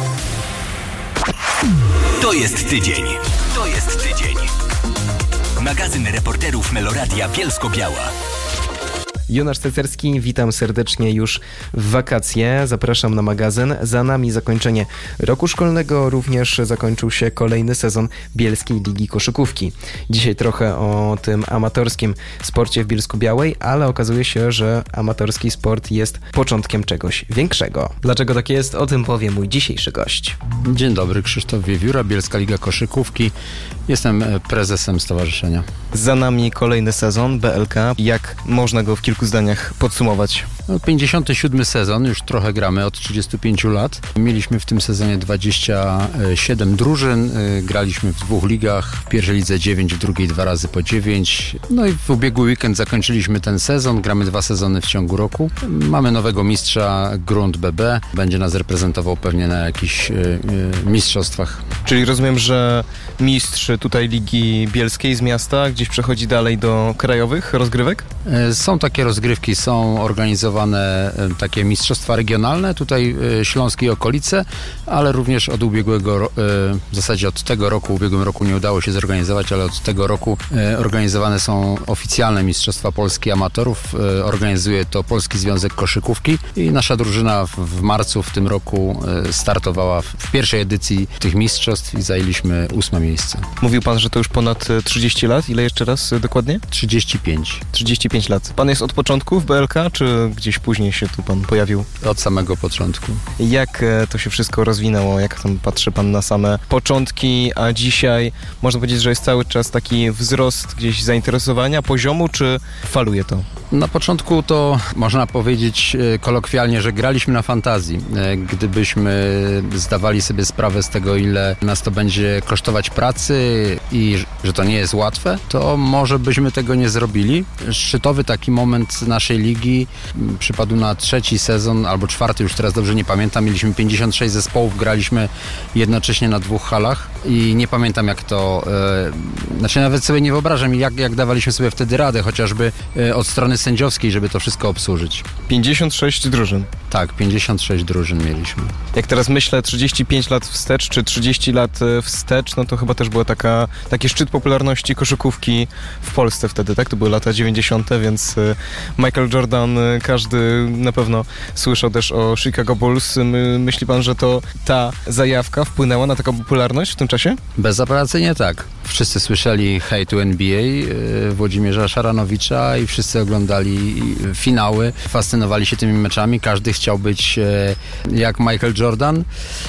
To jest tydzień. To jest tydzień. Magazyn reporterów Meloradia Bielsko-Biała. Jonasz Cecerski, witam serdecznie już w wakacje. Zapraszam na magazyn. Za nami zakończenie roku szkolnego, również zakończył się kolejny sezon Bielskiej Ligi Koszykówki. Dzisiaj trochę o tym amatorskim sporcie w Bielsku-Białej, ale okazuje się, że amatorski sport jest początkiem czegoś większego. Dlaczego tak jest? O tym powie mój dzisiejszy gość. Dzień dobry, Krzysztof Wiewióra, Bielska Liga Koszykówki. Jestem prezesem stowarzyszenia. Za nami kolejny sezon B L K. Jak można go w kilku zdaniach podsumować? No, pięćdziesiąty siódmy sezon, już trochę gramy od trzydziestu pięciu lat. Mieliśmy w tym sezonie dwadzieścia siedem drużyn, graliśmy w dwóch ligach, w pierwszej lidze dziewięć, w drugiej dwa razy po dziewięć. No i w ubiegły weekend zakończyliśmy ten sezon, gramy dwa sezony w ciągu roku. Mamy nowego mistrza Grunt B B, będzie nas reprezentował pewnie na jakichś y, y, mistrzostwach. Czyli rozumiem, że mistrz tutaj Ligi Bielskiej z miasta gdzieś przechodzi dalej do krajowych rozgrywek? Są takie rozgrywki, są organizowane takie mistrzostwa regionalne, tutaj Śląskie i okolice, ale również od ubiegłego, w zasadzie od tego roku, w ubiegłym roku nie udało się zorganizować, ale od tego roku organizowane są oficjalne mistrzostwa Polski amatorów. Organizuje to Polski Związek Koszykówki i nasza drużyna w marcu w tym roku startowała w pierwszej edycji tych mistrzostw i zajęliśmy ósme miejsce. Mówił pan, że to już ponad trzydzieści lat. Ile jeszcze raz dokładnie? trzydzieści pięć. trzydzieści pięć lat. Pan jest od początku w B L K, czy gdzieś później się tu pan pojawił? Od samego początku. Jak to się wszystko rozwinęło? Jak tam patrzy pan na same początki, a dzisiaj można powiedzieć, że jest cały czas taki wzrost gdzieś zainteresowania, poziomu, czy faluje to? Na początku to można powiedzieć kolokwialnie, że graliśmy na fantazji. Gdybyśmy zdawali sobie sprawę z tego, ile nas to będzie kosztować pracy i że to nie jest łatwe, to może byśmy tego nie zrobili. Szczytowy taki moment naszej ligi przypadł na trzeci sezon, albo czwarty, już teraz dobrze nie pamiętam. Mieliśmy pięćdziesiąt sześć zespołów, graliśmy jednocześnie na dwóch halach i nie pamiętam jak to, e, znaczy nawet sobie nie wyobrażam, jak, jak dawaliśmy sobie wtedy radę, chociażby e, od strony sędziowskiej, żeby to wszystko obsłużyć. pięćdziesiąt sześć drużyn. Tak, pięćdziesiąt sześć drużyn mieliśmy. Jak teraz myślę, trzydzieści pięć lat wstecz, czy trzydzieści lat wstecz, no to chyba też była taka, taki szczyt popularności koszykówki w Polsce wtedy, tak? To były lata dziewięćdziesiąte, więc Michael Jordan, każdy na pewno słyszał też o Chicago Bulls. Myśli pan, że to ta zajawka wpłynęła na taką popularność w tym czasie? Bezapelacyjnie tak. Wszyscy słyszeli Hej to N B A Włodzimierza Szaranowicza i wszyscy oglądali finały, fascynowali się tymi meczami, każdy chciał być jak Michael Jordan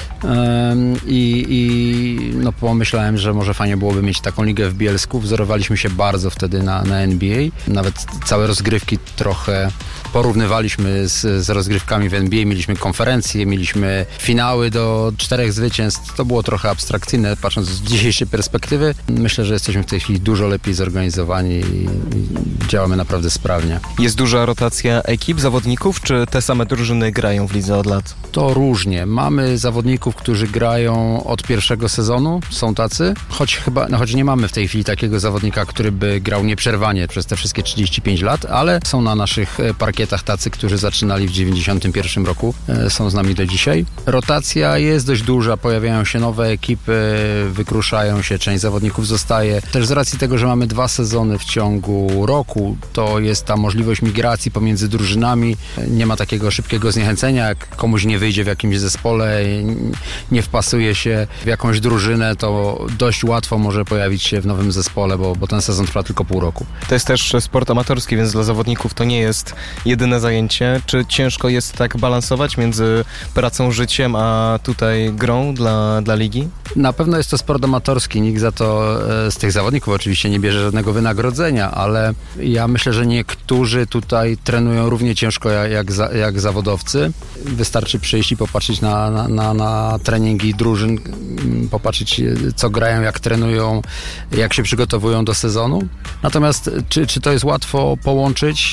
i, i no pomyślałem, że może fajnie byłoby mieć taką ligę w Bielsku. Wzorowaliśmy się bardzo wtedy na, na N B A. Nawet całe rozgrywki trochę porównywaliśmy z, z rozgrywkami w N B A. Mieliśmy konferencje, mieliśmy finały do czterech zwycięstw. To było trochę abstrakcyjne, patrząc z dzisiejszej perspektywy. Myślę, że jesteśmy w tej chwili dużo lepiej zorganizowani i, i działamy naprawdę sprawnie. Jest duża rotacja ekip, zawodników, czy te same drużyny grają w lidze od lat? To różnie. Mamy zawodników, którzy grają od pierwszego sezonu, są tacy, choć chyba, no choć nie mamy w tej chwili takiego zawodnika, który by grał nieprzerwanie przez te wszystkie trzydzieści pięć lat, ale są na naszych parkietach tacy, którzy zaczynali w dziewięćdziesiątym pierwszym roku, są z nami do dzisiaj. Rotacja jest dość duża, pojawiają się nowe ekipy, wykruszają się, część zawodników zostaje. Też z racji tego, że mamy dwa sezony w ciągu roku, to jest ta możliwość migracji pomiędzy drużynami. Nie ma takiego szybkiego zniechęcenia, jak komuś nie wyjdzie w jakimś zespole, nie wpasuje się w jakąś drużynę, to dość łatwo może pojawić się w nowym zespole, bo, bo ten sezon trwa tylko pół roku. To jest też sport amatorski, więc dla zawodników to nie jest jedyne zajęcie. Czy ciężko jest tak balansować między pracą, życiem, a tutaj grą dla, dla ligi? Na pewno jest to sport amatorski, nikt za to z tych zawodników oczywiście nie bierze żadnego wynagrodzenia, ale ja myślę, że niektórzy tutaj trenują równie ciężko jak, jak, za, jak zawodowcy. Wystarczy przyjść i popatrzeć na, na, na, na treningi drużyn, popatrzeć co grają, jak trenują, jak się przygotowują do sezonu. Natomiast czy, czy to jest łatwo połączyć?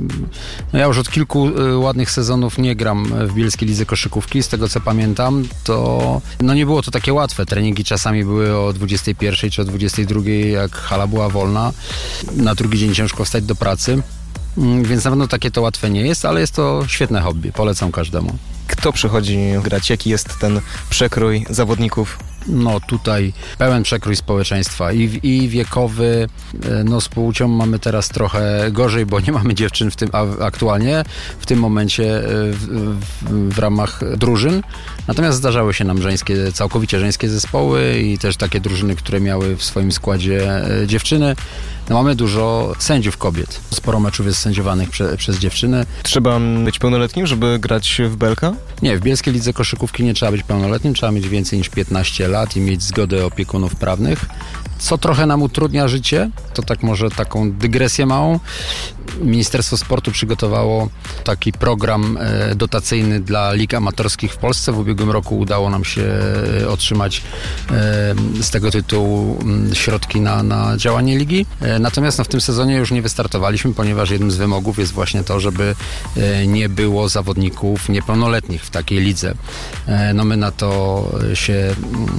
No ja już od kilku ładnych sezonów nie gram w Bielskiej Lidze Koszykówki, z tego co pamiętam, to no nie było to takie łatwe. Treningi czasami były o dwudziestej pierwszej czy o dwudziestej drugiej, jak hala była wolna. Na drugi dzień ciężko wstać do pracy, więc na pewno takie to łatwe nie jest, ale jest to świetne hobby, polecam każdemu. Kto przychodzi grać? Jaki jest ten przekrój zawodników? no tutaj pełen przekrój społeczeństwa i, i wiekowy, no z płcią mamy teraz trochę gorzej, bo nie mamy dziewczyn w tym a, aktualnie, w tym momencie w, w, w ramach drużyn. Natomiast zdarzały się nam żeńskie, całkowicie żeńskie zespoły i też takie drużyny, które miały w swoim składzie dziewczyny. No mamy dużo sędziów kobiet. Sporo meczów jest sędziowanych prze, przez dziewczyny. Trzeba być pełnoletnim, żeby grać w Belka? Nie, w Bielskiej Lidze Koszykówki nie trzeba być pełnoletnim, trzeba mieć więcej niż piętnaście lat i mieć zgodę opiekunów prawnych, co trochę nam utrudnia życie. To tak może taką dygresję małą. Ministerstwo Sportu przygotowało taki program e, dotacyjny dla lig amatorskich w Polsce. W ubiegłym roku udało nam się e, otrzymać e, z tego tytułu m, środki na, na działanie ligi. E, natomiast no, w tym sezonie już nie wystartowaliśmy, ponieważ jednym z wymogów jest właśnie to, żeby e, nie było zawodników niepełnoletnich w takiej lidze. E, no my na to się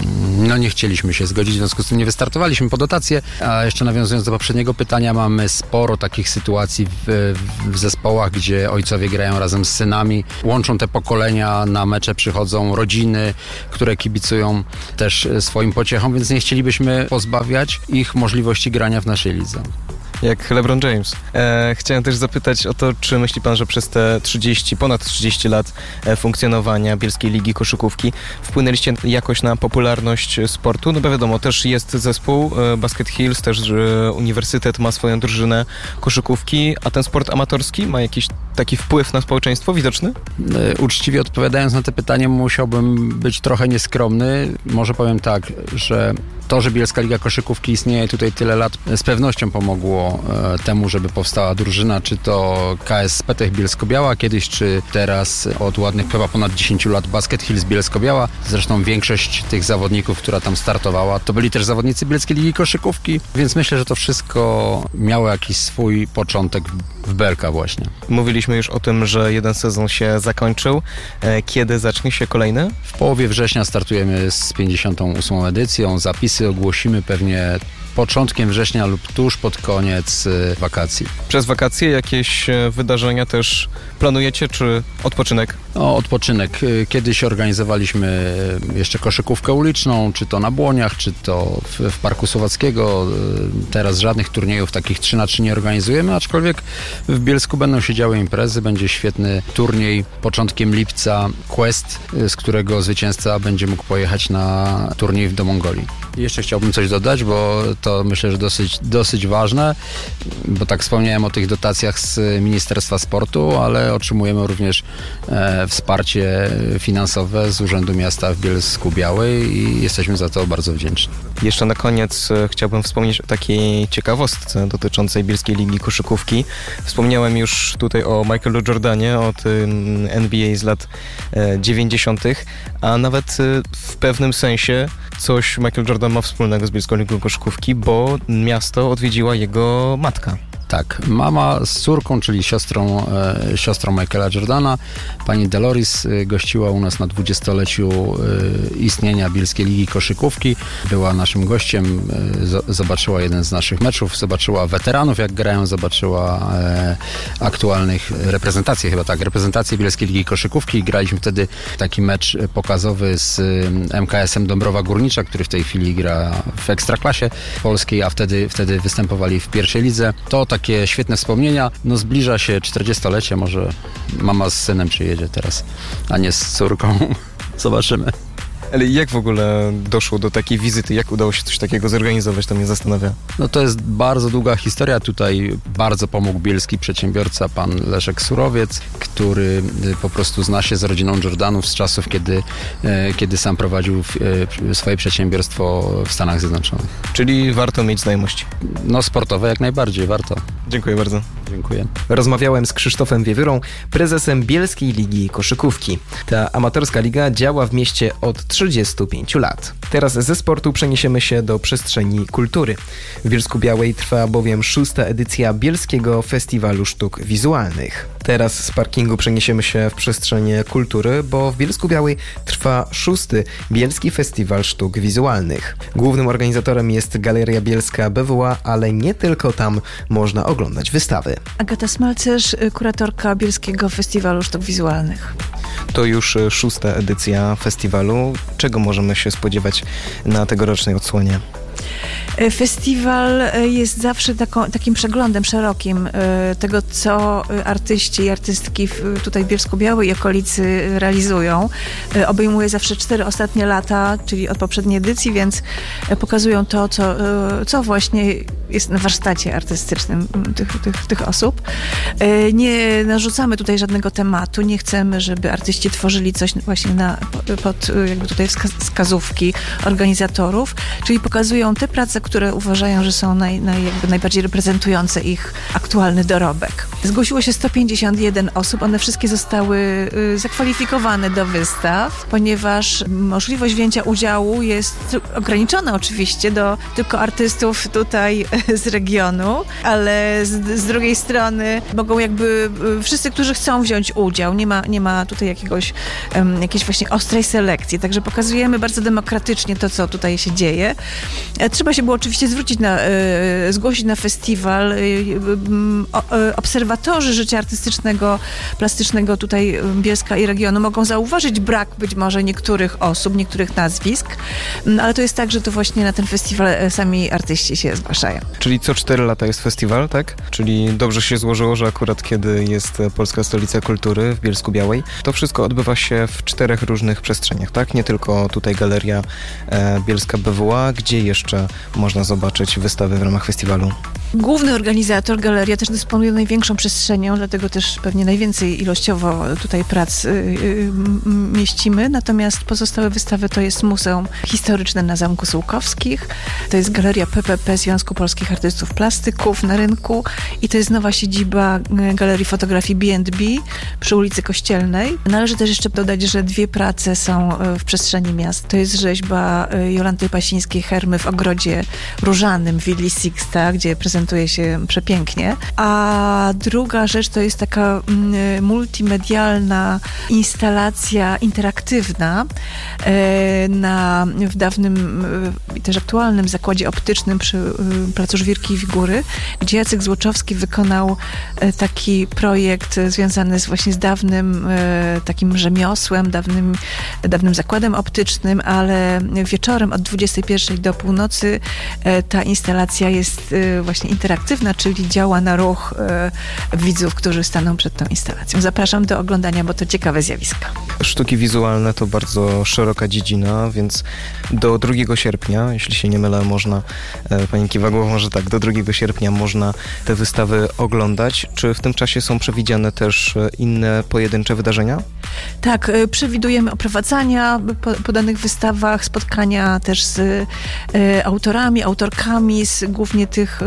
no nie chcieliśmy się zgodzić, w związku z tym nie wystartowaliśmy po dotację. A jeszcze nawiązując do poprzedniego pytania, mamy sporo takich sytuacji w, w zespołach, gdzie ojcowie grają razem z synami, łączą te pokolenia, na mecze przychodzą rodziny, które kibicują też swoim pociechom, więc nie chcielibyśmy pozbawiać ich możliwości grania w naszej lidze. Jak LeBron James. E, chciałem też zapytać o to, czy myśli pan, że przez te trzydzieści, ponad trzydzieści lat e, funkcjonowania Bielskiej Ligi Koszykówki wpłynęliście jakoś na popularność sportu? No bo wiadomo, też jest zespół e, Basket Hills, też e, uniwersytet ma swoją drużynę koszykówki, a ten sport amatorski ma jakiś taki wpływ na społeczeństwo widoczny? E, uczciwie odpowiadając na te pytanie, musiałbym być trochę nieskromny. Może powiem tak, że to, że Bielska Liga Koszykówki istnieje tutaj tyle lat, z pewnością pomogło e, temu, żeby powstała drużyna, czy to K S Petech Bielsko-Biała kiedyś, czy teraz od ładnych chyba ponad dziesięć lat Basket Hills Bielsko-Biała. Zresztą większość tych zawodników, która tam startowała, to byli też zawodnicy Bielskiej Ligi Koszykówki, więc myślę, że to wszystko miało jakiś swój początek w Belka właśnie. Mówiliśmy już o tym, że jeden sezon się zakończył. E, kiedy zacznie się kolejny? W połowie września startujemy z pięćdziesiątą ósmą edycją. Zapisy ogłosimy pewnie początkiem września lub tuż pod koniec y, wakacji. Przez wakacje jakieś wydarzenia też planujecie, czy odpoczynek? No, odpoczynek. Kiedyś organizowaliśmy jeszcze koszykówkę uliczną, czy to na Błoniach, czy to w, w Parku Słowackiego. Teraz żadnych turniejów takich trzy na trzy nie organizujemy, aczkolwiek w Bielsku będą się działy imprezy. Będzie świetny turniej początkiem lipca Quest, z którego zwycięzca będzie mógł pojechać na turniej do Mongolii. I jeszcze chciałbym coś dodać, bo to myślę, że dosyć, dosyć ważne, bo tak wspomniałem o tych dotacjach z Ministerstwa Sportu, ale otrzymujemy również e, wsparcie finansowe z Urzędu Miasta w Bielsku-Białej i jesteśmy za to bardzo wdzięczni. Jeszcze na koniec e, chciałbym wspomnieć o takiej ciekawostce dotyczącej Bielskiej Ligi Koszykówki. Wspomniałem już tutaj o Michaelu Jordanie, o tym N B A z lat e, dziewięćdziesiątych, a nawet e, w pewnym sensie coś Michael Jordan ma wspólnego z Bielską Ligą Koszykówki, bo miasto odwiedziła jego matka. Tak, mama z córką, czyli siostrą, e, siostrą Michaela Jordana, pani Deloris, e, gościła u nas na dwudziestoleciu e, istnienia Bielskiej Ligi Koszykówki. Była naszym gościem, e, z, zobaczyła jeden z naszych meczów, zobaczyła weteranów, jak grają, zobaczyła e, aktualnych reprezentacje, chyba tak, reprezentacje Bielskiej Ligi Koszykówki. Graliśmy wtedy taki mecz pokazowy z M K S-em Dąbrowa Górnicza, który w tej chwili gra w Ekstraklasie Polskiej, a wtedy, wtedy występowali w pierwszej lidze. To takie świetne wspomnienia. No zbliża się czterdziestolecie, może mama z synem przyjedzie teraz, a nie z córką. Zobaczymy. Ale jak w ogóle doszło do takiej wizyty? Jak udało się coś takiego zorganizować? To mnie zastanawia. No to jest bardzo długa historia. Tutaj bardzo pomógł bielski przedsiębiorca, pan Leszek Surowiec, który po prostu zna się z rodziną Jordanów z czasów, kiedy, kiedy sam prowadził swoje przedsiębiorstwo w Stanach Zjednoczonych. Czyli warto mieć znajomości? No sportowe jak najbardziej, warto. Dziękuję bardzo. Dziękuję. Rozmawiałem z Krzysztofem Wiewyrą, prezesem Bielskiej Ligi Koszykówki. Ta amatorska liga działa w mieście od trzydziestu pięciu lat. Teraz ze sportu przeniesiemy się do przestrzeni kultury. W Bielsku-Białej trwa bowiem szósta edycja Bielskiego Festiwalu Sztuk Wizualnych. Teraz z parkingu przeniesiemy się w przestrzenie kultury, bo w Bielsku-Białej trwa szósty Bielski Festiwal Sztuk Wizualnych. Głównym organizatorem jest Galeria Bielska B W A, ale nie tylko tam można oglądać wystawy. Agata Smalcerz, kuratorka Bielskiego Festiwalu Sztuk Wizualnych. To już szósta edycja festiwalu. Czego możemy się spodziewać na tegorocznej odsłonie? Festiwal jest zawsze taką, takim przeglądem szerokim tego, co artyści i artystki tutaj w Bielsku-Białej i okolicy realizują. Obejmuje zawsze cztery ostatnie lata, czyli od poprzedniej edycji, więc pokazują to, co, co właśnie jest na warsztacie artystycznym tych, tych, tych osób. Nie narzucamy tutaj żadnego tematu, nie chcemy, żeby artyści tworzyli coś właśnie na, pod jakby tutaj wskazówki organizatorów, czyli pokazują te prace, które uważają, że są naj, naj, jakby najbardziej reprezentujące ich aktualny dorobek. Zgłosiło się sto pięćdziesiąt jeden osób, one wszystkie zostały y, zakwalifikowane do wystaw, ponieważ możliwość wzięcia udziału jest ograniczona oczywiście do tylko artystów tutaj z regionu, ale z, z drugiej strony mogą jakby y, wszyscy, którzy chcą wziąć udział, nie ma, nie ma tutaj jakiegoś, um, jakiejś właśnie ostrej selekcji, także pokazujemy bardzo demokratycznie to, co tutaj się dzieje. Trzeba się było oczywiście zwrócić na, y, zgłosić na festiwal. Y, y, y, obserwatorzy życia artystycznego, plastycznego tutaj Bielska i regionu mogą zauważyć brak być może niektórych osób, niektórych nazwisk, y, ale to jest tak, że to właśnie na ten festiwal sami artyści się zgłaszają. Czyli co cztery lata jest festiwal, tak? Czyli dobrze się złożyło, że akurat kiedy jest Polska Stolica Kultury w Bielsku-Białej, to wszystko odbywa się w czterech różnych przestrzeniach, tak? Nie tylko tutaj Galeria e, Bielska B W A, gdzie jeszcze można zobaczyć wystawy w ramach festiwalu? Główny organizator, galeria, też dysponuje największą przestrzenią, dlatego też pewnie najwięcej ilościowo tutaj prac yy, yy, mieścimy. Natomiast pozostałe wystawy to jest Muzeum Historyczne na Zamku Sułkowskich, to jest Galeria P P P Związku Polskich Artystów Plastyków na Rynku i to jest nowa siedziba Galerii Fotografii B and B przy ulicy Kościelnej. Należy też jeszcze dodać, że dwie prace są w przestrzeni miast. To jest rzeźba Jolanty Pasińskiej Hermy w ogrodzie różanym w willi Sixta, gdzie prezentuje się przepięknie. A druga rzecz to jest taka mm, multimedialna instalacja interaktywna e, na, w dawnym i e, też aktualnym zakładzie optycznym przy e, Placu Żwirki i Wigury, gdzie Jacek Złoczowski wykonał e, taki projekt związany z, właśnie z dawnym e, takim rzemiosłem, dawnym, dawnym zakładem optycznym, ale wieczorem od dwudziestej pierwszej do północy e, ta instalacja jest e, właśnie interaktywna, czyli działa na ruch e, widzów, którzy staną przed tą instalacją. Zapraszam do oglądania, bo to ciekawe zjawiska. Sztuki wizualne to bardzo szeroka dziedzina, więc do drugiego sierpnia, jeśli się nie mylę, można, e, pani kiwa głową, że tak, do drugiego sierpnia można te wystawy oglądać. Czy w tym czasie są przewidziane też inne pojedyncze wydarzenia? Tak, e, przewidujemy oprowadzania po, po danych wystawach, spotkania też z e, autorami, autorkami, z głównie tych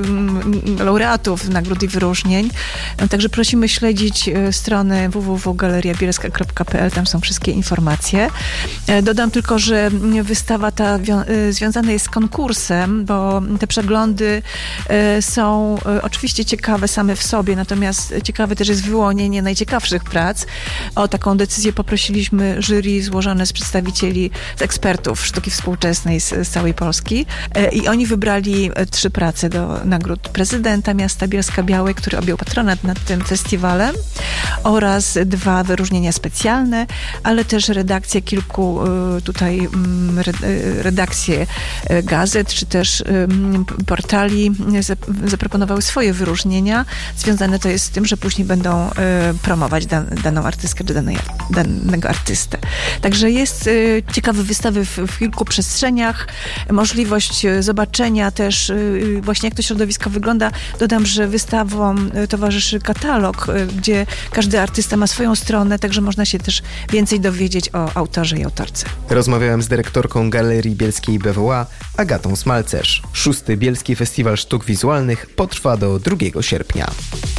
e, laureatów nagród i wyróżnień. E, także prosimy śledzić e, stronę w w w kropka galeria bielska kropka p l, tam są wszystkie informacje. E, dodam tylko, że wystawa ta wio- e, związana jest z konkursem, bo te przeglądy e, są e, oczywiście ciekawe same w sobie, natomiast ciekawe też jest wyłonienie najciekawszych prac. O taką decyzję poprosiliśmy jury złożone z przedstawicieli, z ekspertów sztuki współczesnej z, z całej Polski e, i oni wybrali e, trzy prace do nagród prezydenta miasta Bielska-Białej, który objął patronat nad tym festiwalem, oraz dwa wyróżnienia specjalne, ale też redakcje kilku e, tutaj m, re, redakcje e, gazet, czy też m, portali zap- zaproponowały swoje wyróżnienia. Związane to jest z tym, że później będą e, promować dan- daną artystkę, czy danej, danego artystę. Także jest e, ciekawe wystawy w, w kilku przestrzeniach, możliwość zobaczenia też e, właśnie jak to środowisko wygląda. Dodam, że wystawom towarzyszy katalog, e, gdzie każdy artysta ma swoją stronę, także można się też więcej dowiedzieć o autorze i autorce. Rozmawiałem z dyrektorką Galerii Bielskiej B W A, Agatą Smalcerz. Szósty Bielski Festiwal Sztuk Wizualnych potrwa do drugiego sierpnia.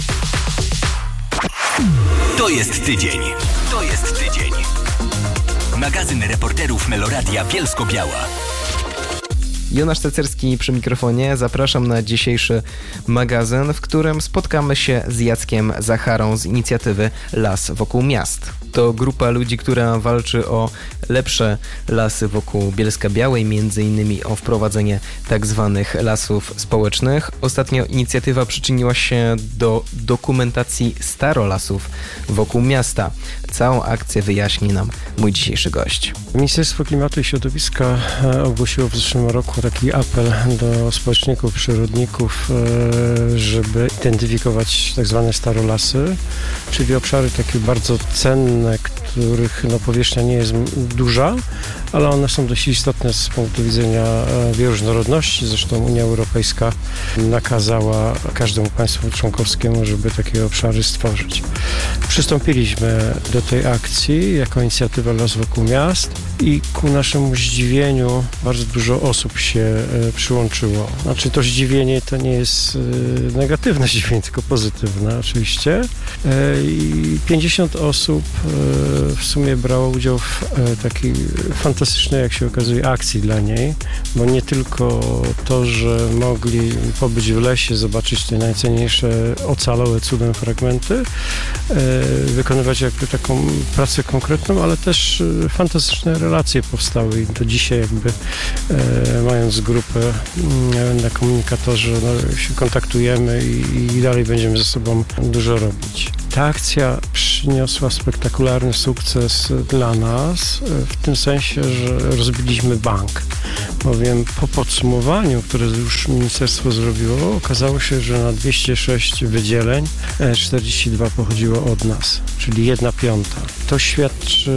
To jest tydzień. To jest tydzień. Magazyn reporterów Meloradia Bielsko-Biała. Jonasz Cecerski przy mikrofonie. Zapraszam na dzisiejszy magazyn, w którym spotkamy się z Jackiem Zacharą z inicjatywy Las wokół miast. To grupa ludzi, która walczy o lepsze lasy wokół Bielska-Białej, między innymi o wprowadzenie tak zwanych lasów społecznych. Ostatnio inicjatywa przyczyniła się do dokumentacji starolasów wokół miasta. Całą akcję wyjaśni nam mój dzisiejszy gość. Ministerstwo Klimatu i Środowiska ogłosiło w zeszłym roku taki apel do społeczników, przyrodników, żeby identyfikować tak zwane starolasy, czyli obszary takie bardzo cenne, których no, powierzchnia nie jest duża, ale one są dość istotne z punktu widzenia bioróżnorodności. Zresztą Unia Europejska nakazała każdemu państwu członkowskiemu, żeby takie obszary stworzyć. Przystąpiliśmy do tej akcji jako inicjatywa Las wokół miast i ku naszemu zdziwieniu bardzo dużo osób się przyłączyło. Znaczy to zdziwienie to nie jest negatywne zdziwienie, tylko pozytywne oczywiście. I pięćdziesiąt osób w sumie brało udział w takiej fantastycznej, jak się okazuje, akcji dla niej, bo nie tylko to, że mogli pobyć w lesie, zobaczyć te najcenniejsze ocalałe cudem fragmenty, wykonywać jakby taką pracę konkretną, ale też fantastyczne relacje powstały i do dzisiaj jakby mając grupę na komunikatorze no, się kontaktujemy i, i dalej będziemy ze sobą dużo robić. Ta akcja przyniosła spektakularny sukces dla nas, w tym sensie, że rozbiliśmy bank. Bowiem po podsumowaniu, które już ministerstwo zrobiło, okazało się, że na dwieście sześć wydzieleń czterdzieści dwa pochodziło od nas, czyli jedna piąta. To świadczy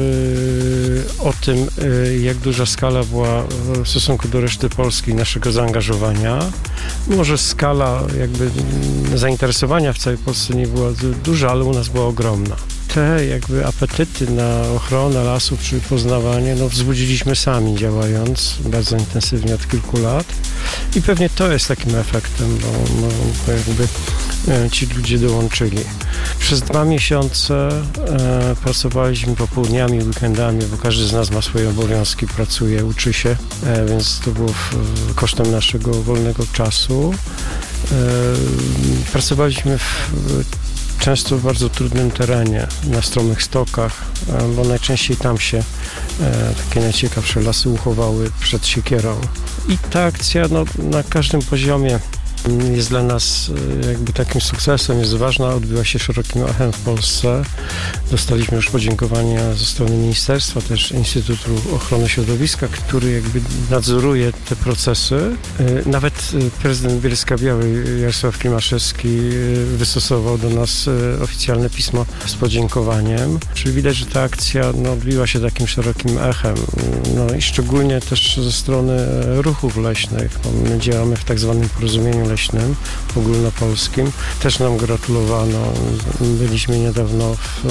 o tym, jak duża skala była w stosunku do reszty Polski naszego zaangażowania. Może skala jakby zainteresowania w całej Polsce nie była duża, ale u nas była ogromna. Te jakby apetyty na ochronę lasów czy poznawanie no, wzbudziliśmy sami, działając bardzo intensywnie od kilku lat i pewnie to jest takim efektem, bo, bo jakby e, ci ludzie dołączyli. Przez dwa miesiące e, pracowaliśmy popołudniami, weekendami, bo każdy z nas ma swoje obowiązki, pracuje, uczy się, e, więc to było w, kosztem naszego wolnego czasu. E, pracowaliśmy w często w bardzo trudnym terenie, na stromych stokach, bo najczęściej tam się e, takie najciekawsze lasy uchowały przed siekierą. I ta akcja no, na każdym poziomie jest dla nas jakby takim sukcesem, jest ważna, odbyła się szerokim echem w Polsce. Dostaliśmy już podziękowania ze strony ministerstwa, też Instytutu Ochrony Środowiska, który jakby nadzoruje te procesy. Nawet prezydent Bielska-Białej Jarosław Klimaszewski wystosował do nas oficjalne pismo z podziękowaniem. Czyli widać, że ta akcja no, odbiła się takim szerokim echem. No i szczególnie też ze strony ruchów leśnych. My działamy w tak zwanym porozumieniu leśnym ogólnopolskim. Też nam gratulowano. Byliśmy niedawno w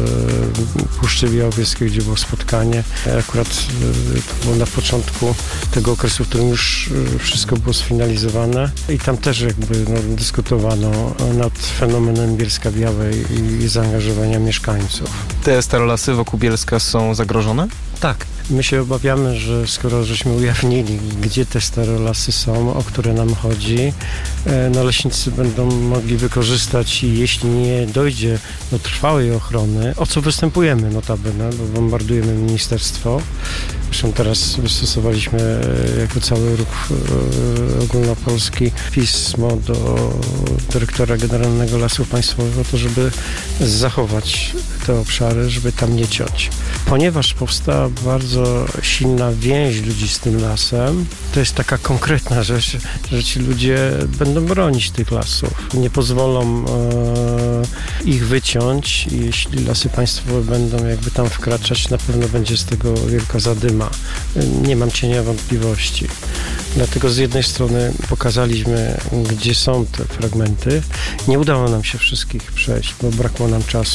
e, Puszczy Białowieskiej, gdzie było spotkanie. Akurat e, to było na początku tego okresu, w którym już wszystko było sfinalizowane i tam też jakby no, dyskutowano nad fenomenem Bielska-Białej i zaangażowania mieszkańców. Te starolasy wokół Bielska są zagrożone? Tak. My się obawiamy, że skoro żeśmy ujawnili, gdzie te starolasy są, o które nam chodzi, no leśnicy będą mogli wykorzystać i jeśli nie dojdzie do trwałej ochrony, o co występujemy notabene, bo bombardujemy ministerstwo. Zresztą teraz wystosowaliśmy jako cały ruch ogólnopolski pismo do dyrektora generalnego Lasów Państwowych o to, żeby zachować te obszary, żeby tam nie ciąć. Ponieważ powstała bardzo silna więź ludzi z tym lasem, to jest taka konkretna rzecz, że ci ludzie będą bronić tych lasów. Nie pozwolą e, ich wyciąć i jeśli Lasy Państwowe będą jakby tam wkraczać, na pewno będzie z tego wielka zadyma. Nie mam cienia wątpliwości. Dlatego z jednej strony pokazaliśmy, gdzie są te fragmenty. Nie udało nam się wszystkich przejść, bo brakło nam czasu.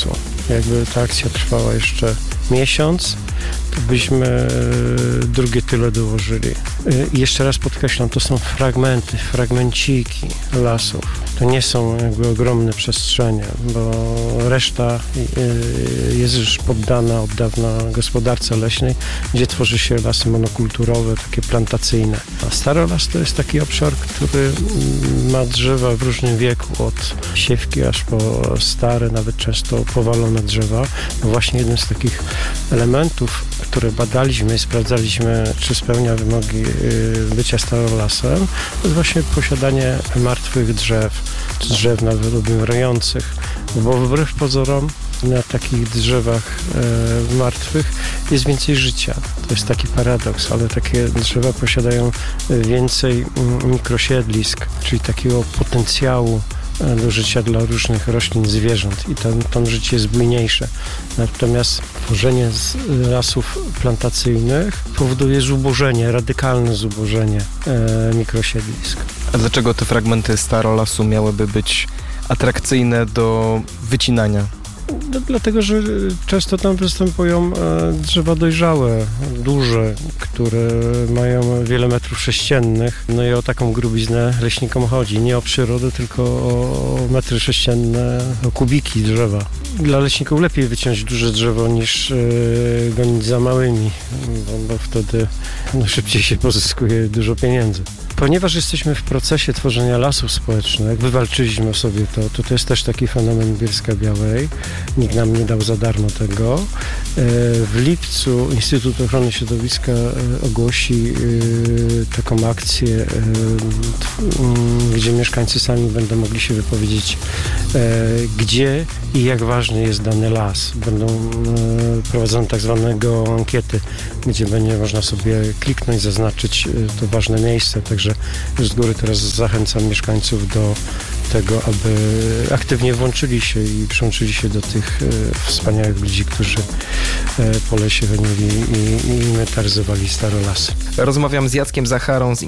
Jakby ta akcja trwała jeszcze miesiąc, to byśmy drugie tyle dołożyli. I jeszcze raz podkreślam, to są fragmenty, fragmenciki lasów. To nie są jakby ogromne przestrzenie, bo reszta jest już poddana od dawna gospodarce leśnej, gdzie tworzy się lasy monokulturowe, takie plantacyjne. A starolas to jest taki obszar, który ma drzewa w różnym wieku, od siewki aż po stare, nawet często powalone drzewa. No właśnie jednym z takich elementów, które badaliśmy i sprawdzaliśmy, czy spełnia wymogi bycia starolasem, to jest właśnie posiadanie martwych drzew, czy drzew nawet obumierających, bo wbrew pozorom na takich drzewach e, martwych jest więcej życia. To jest taki paradoks, ale takie drzewa posiadają więcej mikrosiedlisk, czyli takiego potencjału do życia dla różnych roślin, zwierząt i tam, tam życie jest bujniejsze. Natomiast tworzenie z lasów plantacyjnych powoduje zubożenie, radykalne zubożenie e, mikrosiedlisk. A dlaczego te fragmenty starolasu miałyby być atrakcyjne do wycinania? No, dlatego, że często tam występują e, drzewa dojrzałe, duże, które mają wiele metrów sześciennych. No i o taką grubiznę leśnikom chodzi. Nie o przyrodę, tylko o metry sześcienne, o kubiki drzewa. Dla leśników lepiej wyciąć duże drzewo niż e, gonić za małymi, bo, bo wtedy no, szybciej się pozyskuje dużo pieniędzy. Ponieważ jesteśmy w procesie tworzenia lasów społecznych, wywalczyliśmy sobie to, to to jest też taki fenomen Bielska Białej. Nikt nam nie dał za darmo tego. W lipcu Instytut Ochrony Środowiska ogłosi taką akcję, gdzie mieszkańcy sami będą mogli się wypowiedzieć, gdzie i jak ważny jest dany las. Będą prowadzone tak zwane geoankiety, gdzie będzie można sobie kliknąć, zaznaczyć to ważne miejsce. Także już z góry teraz zachęcam mieszkańców do tego, aby aktywnie włączyli się i przyłączyli się do tych e, wspaniałych ludzi, którzy e, po lesie gonili i, i inwentaryzowali stare lasy. Rozmawiam z Jackiem Zacharą z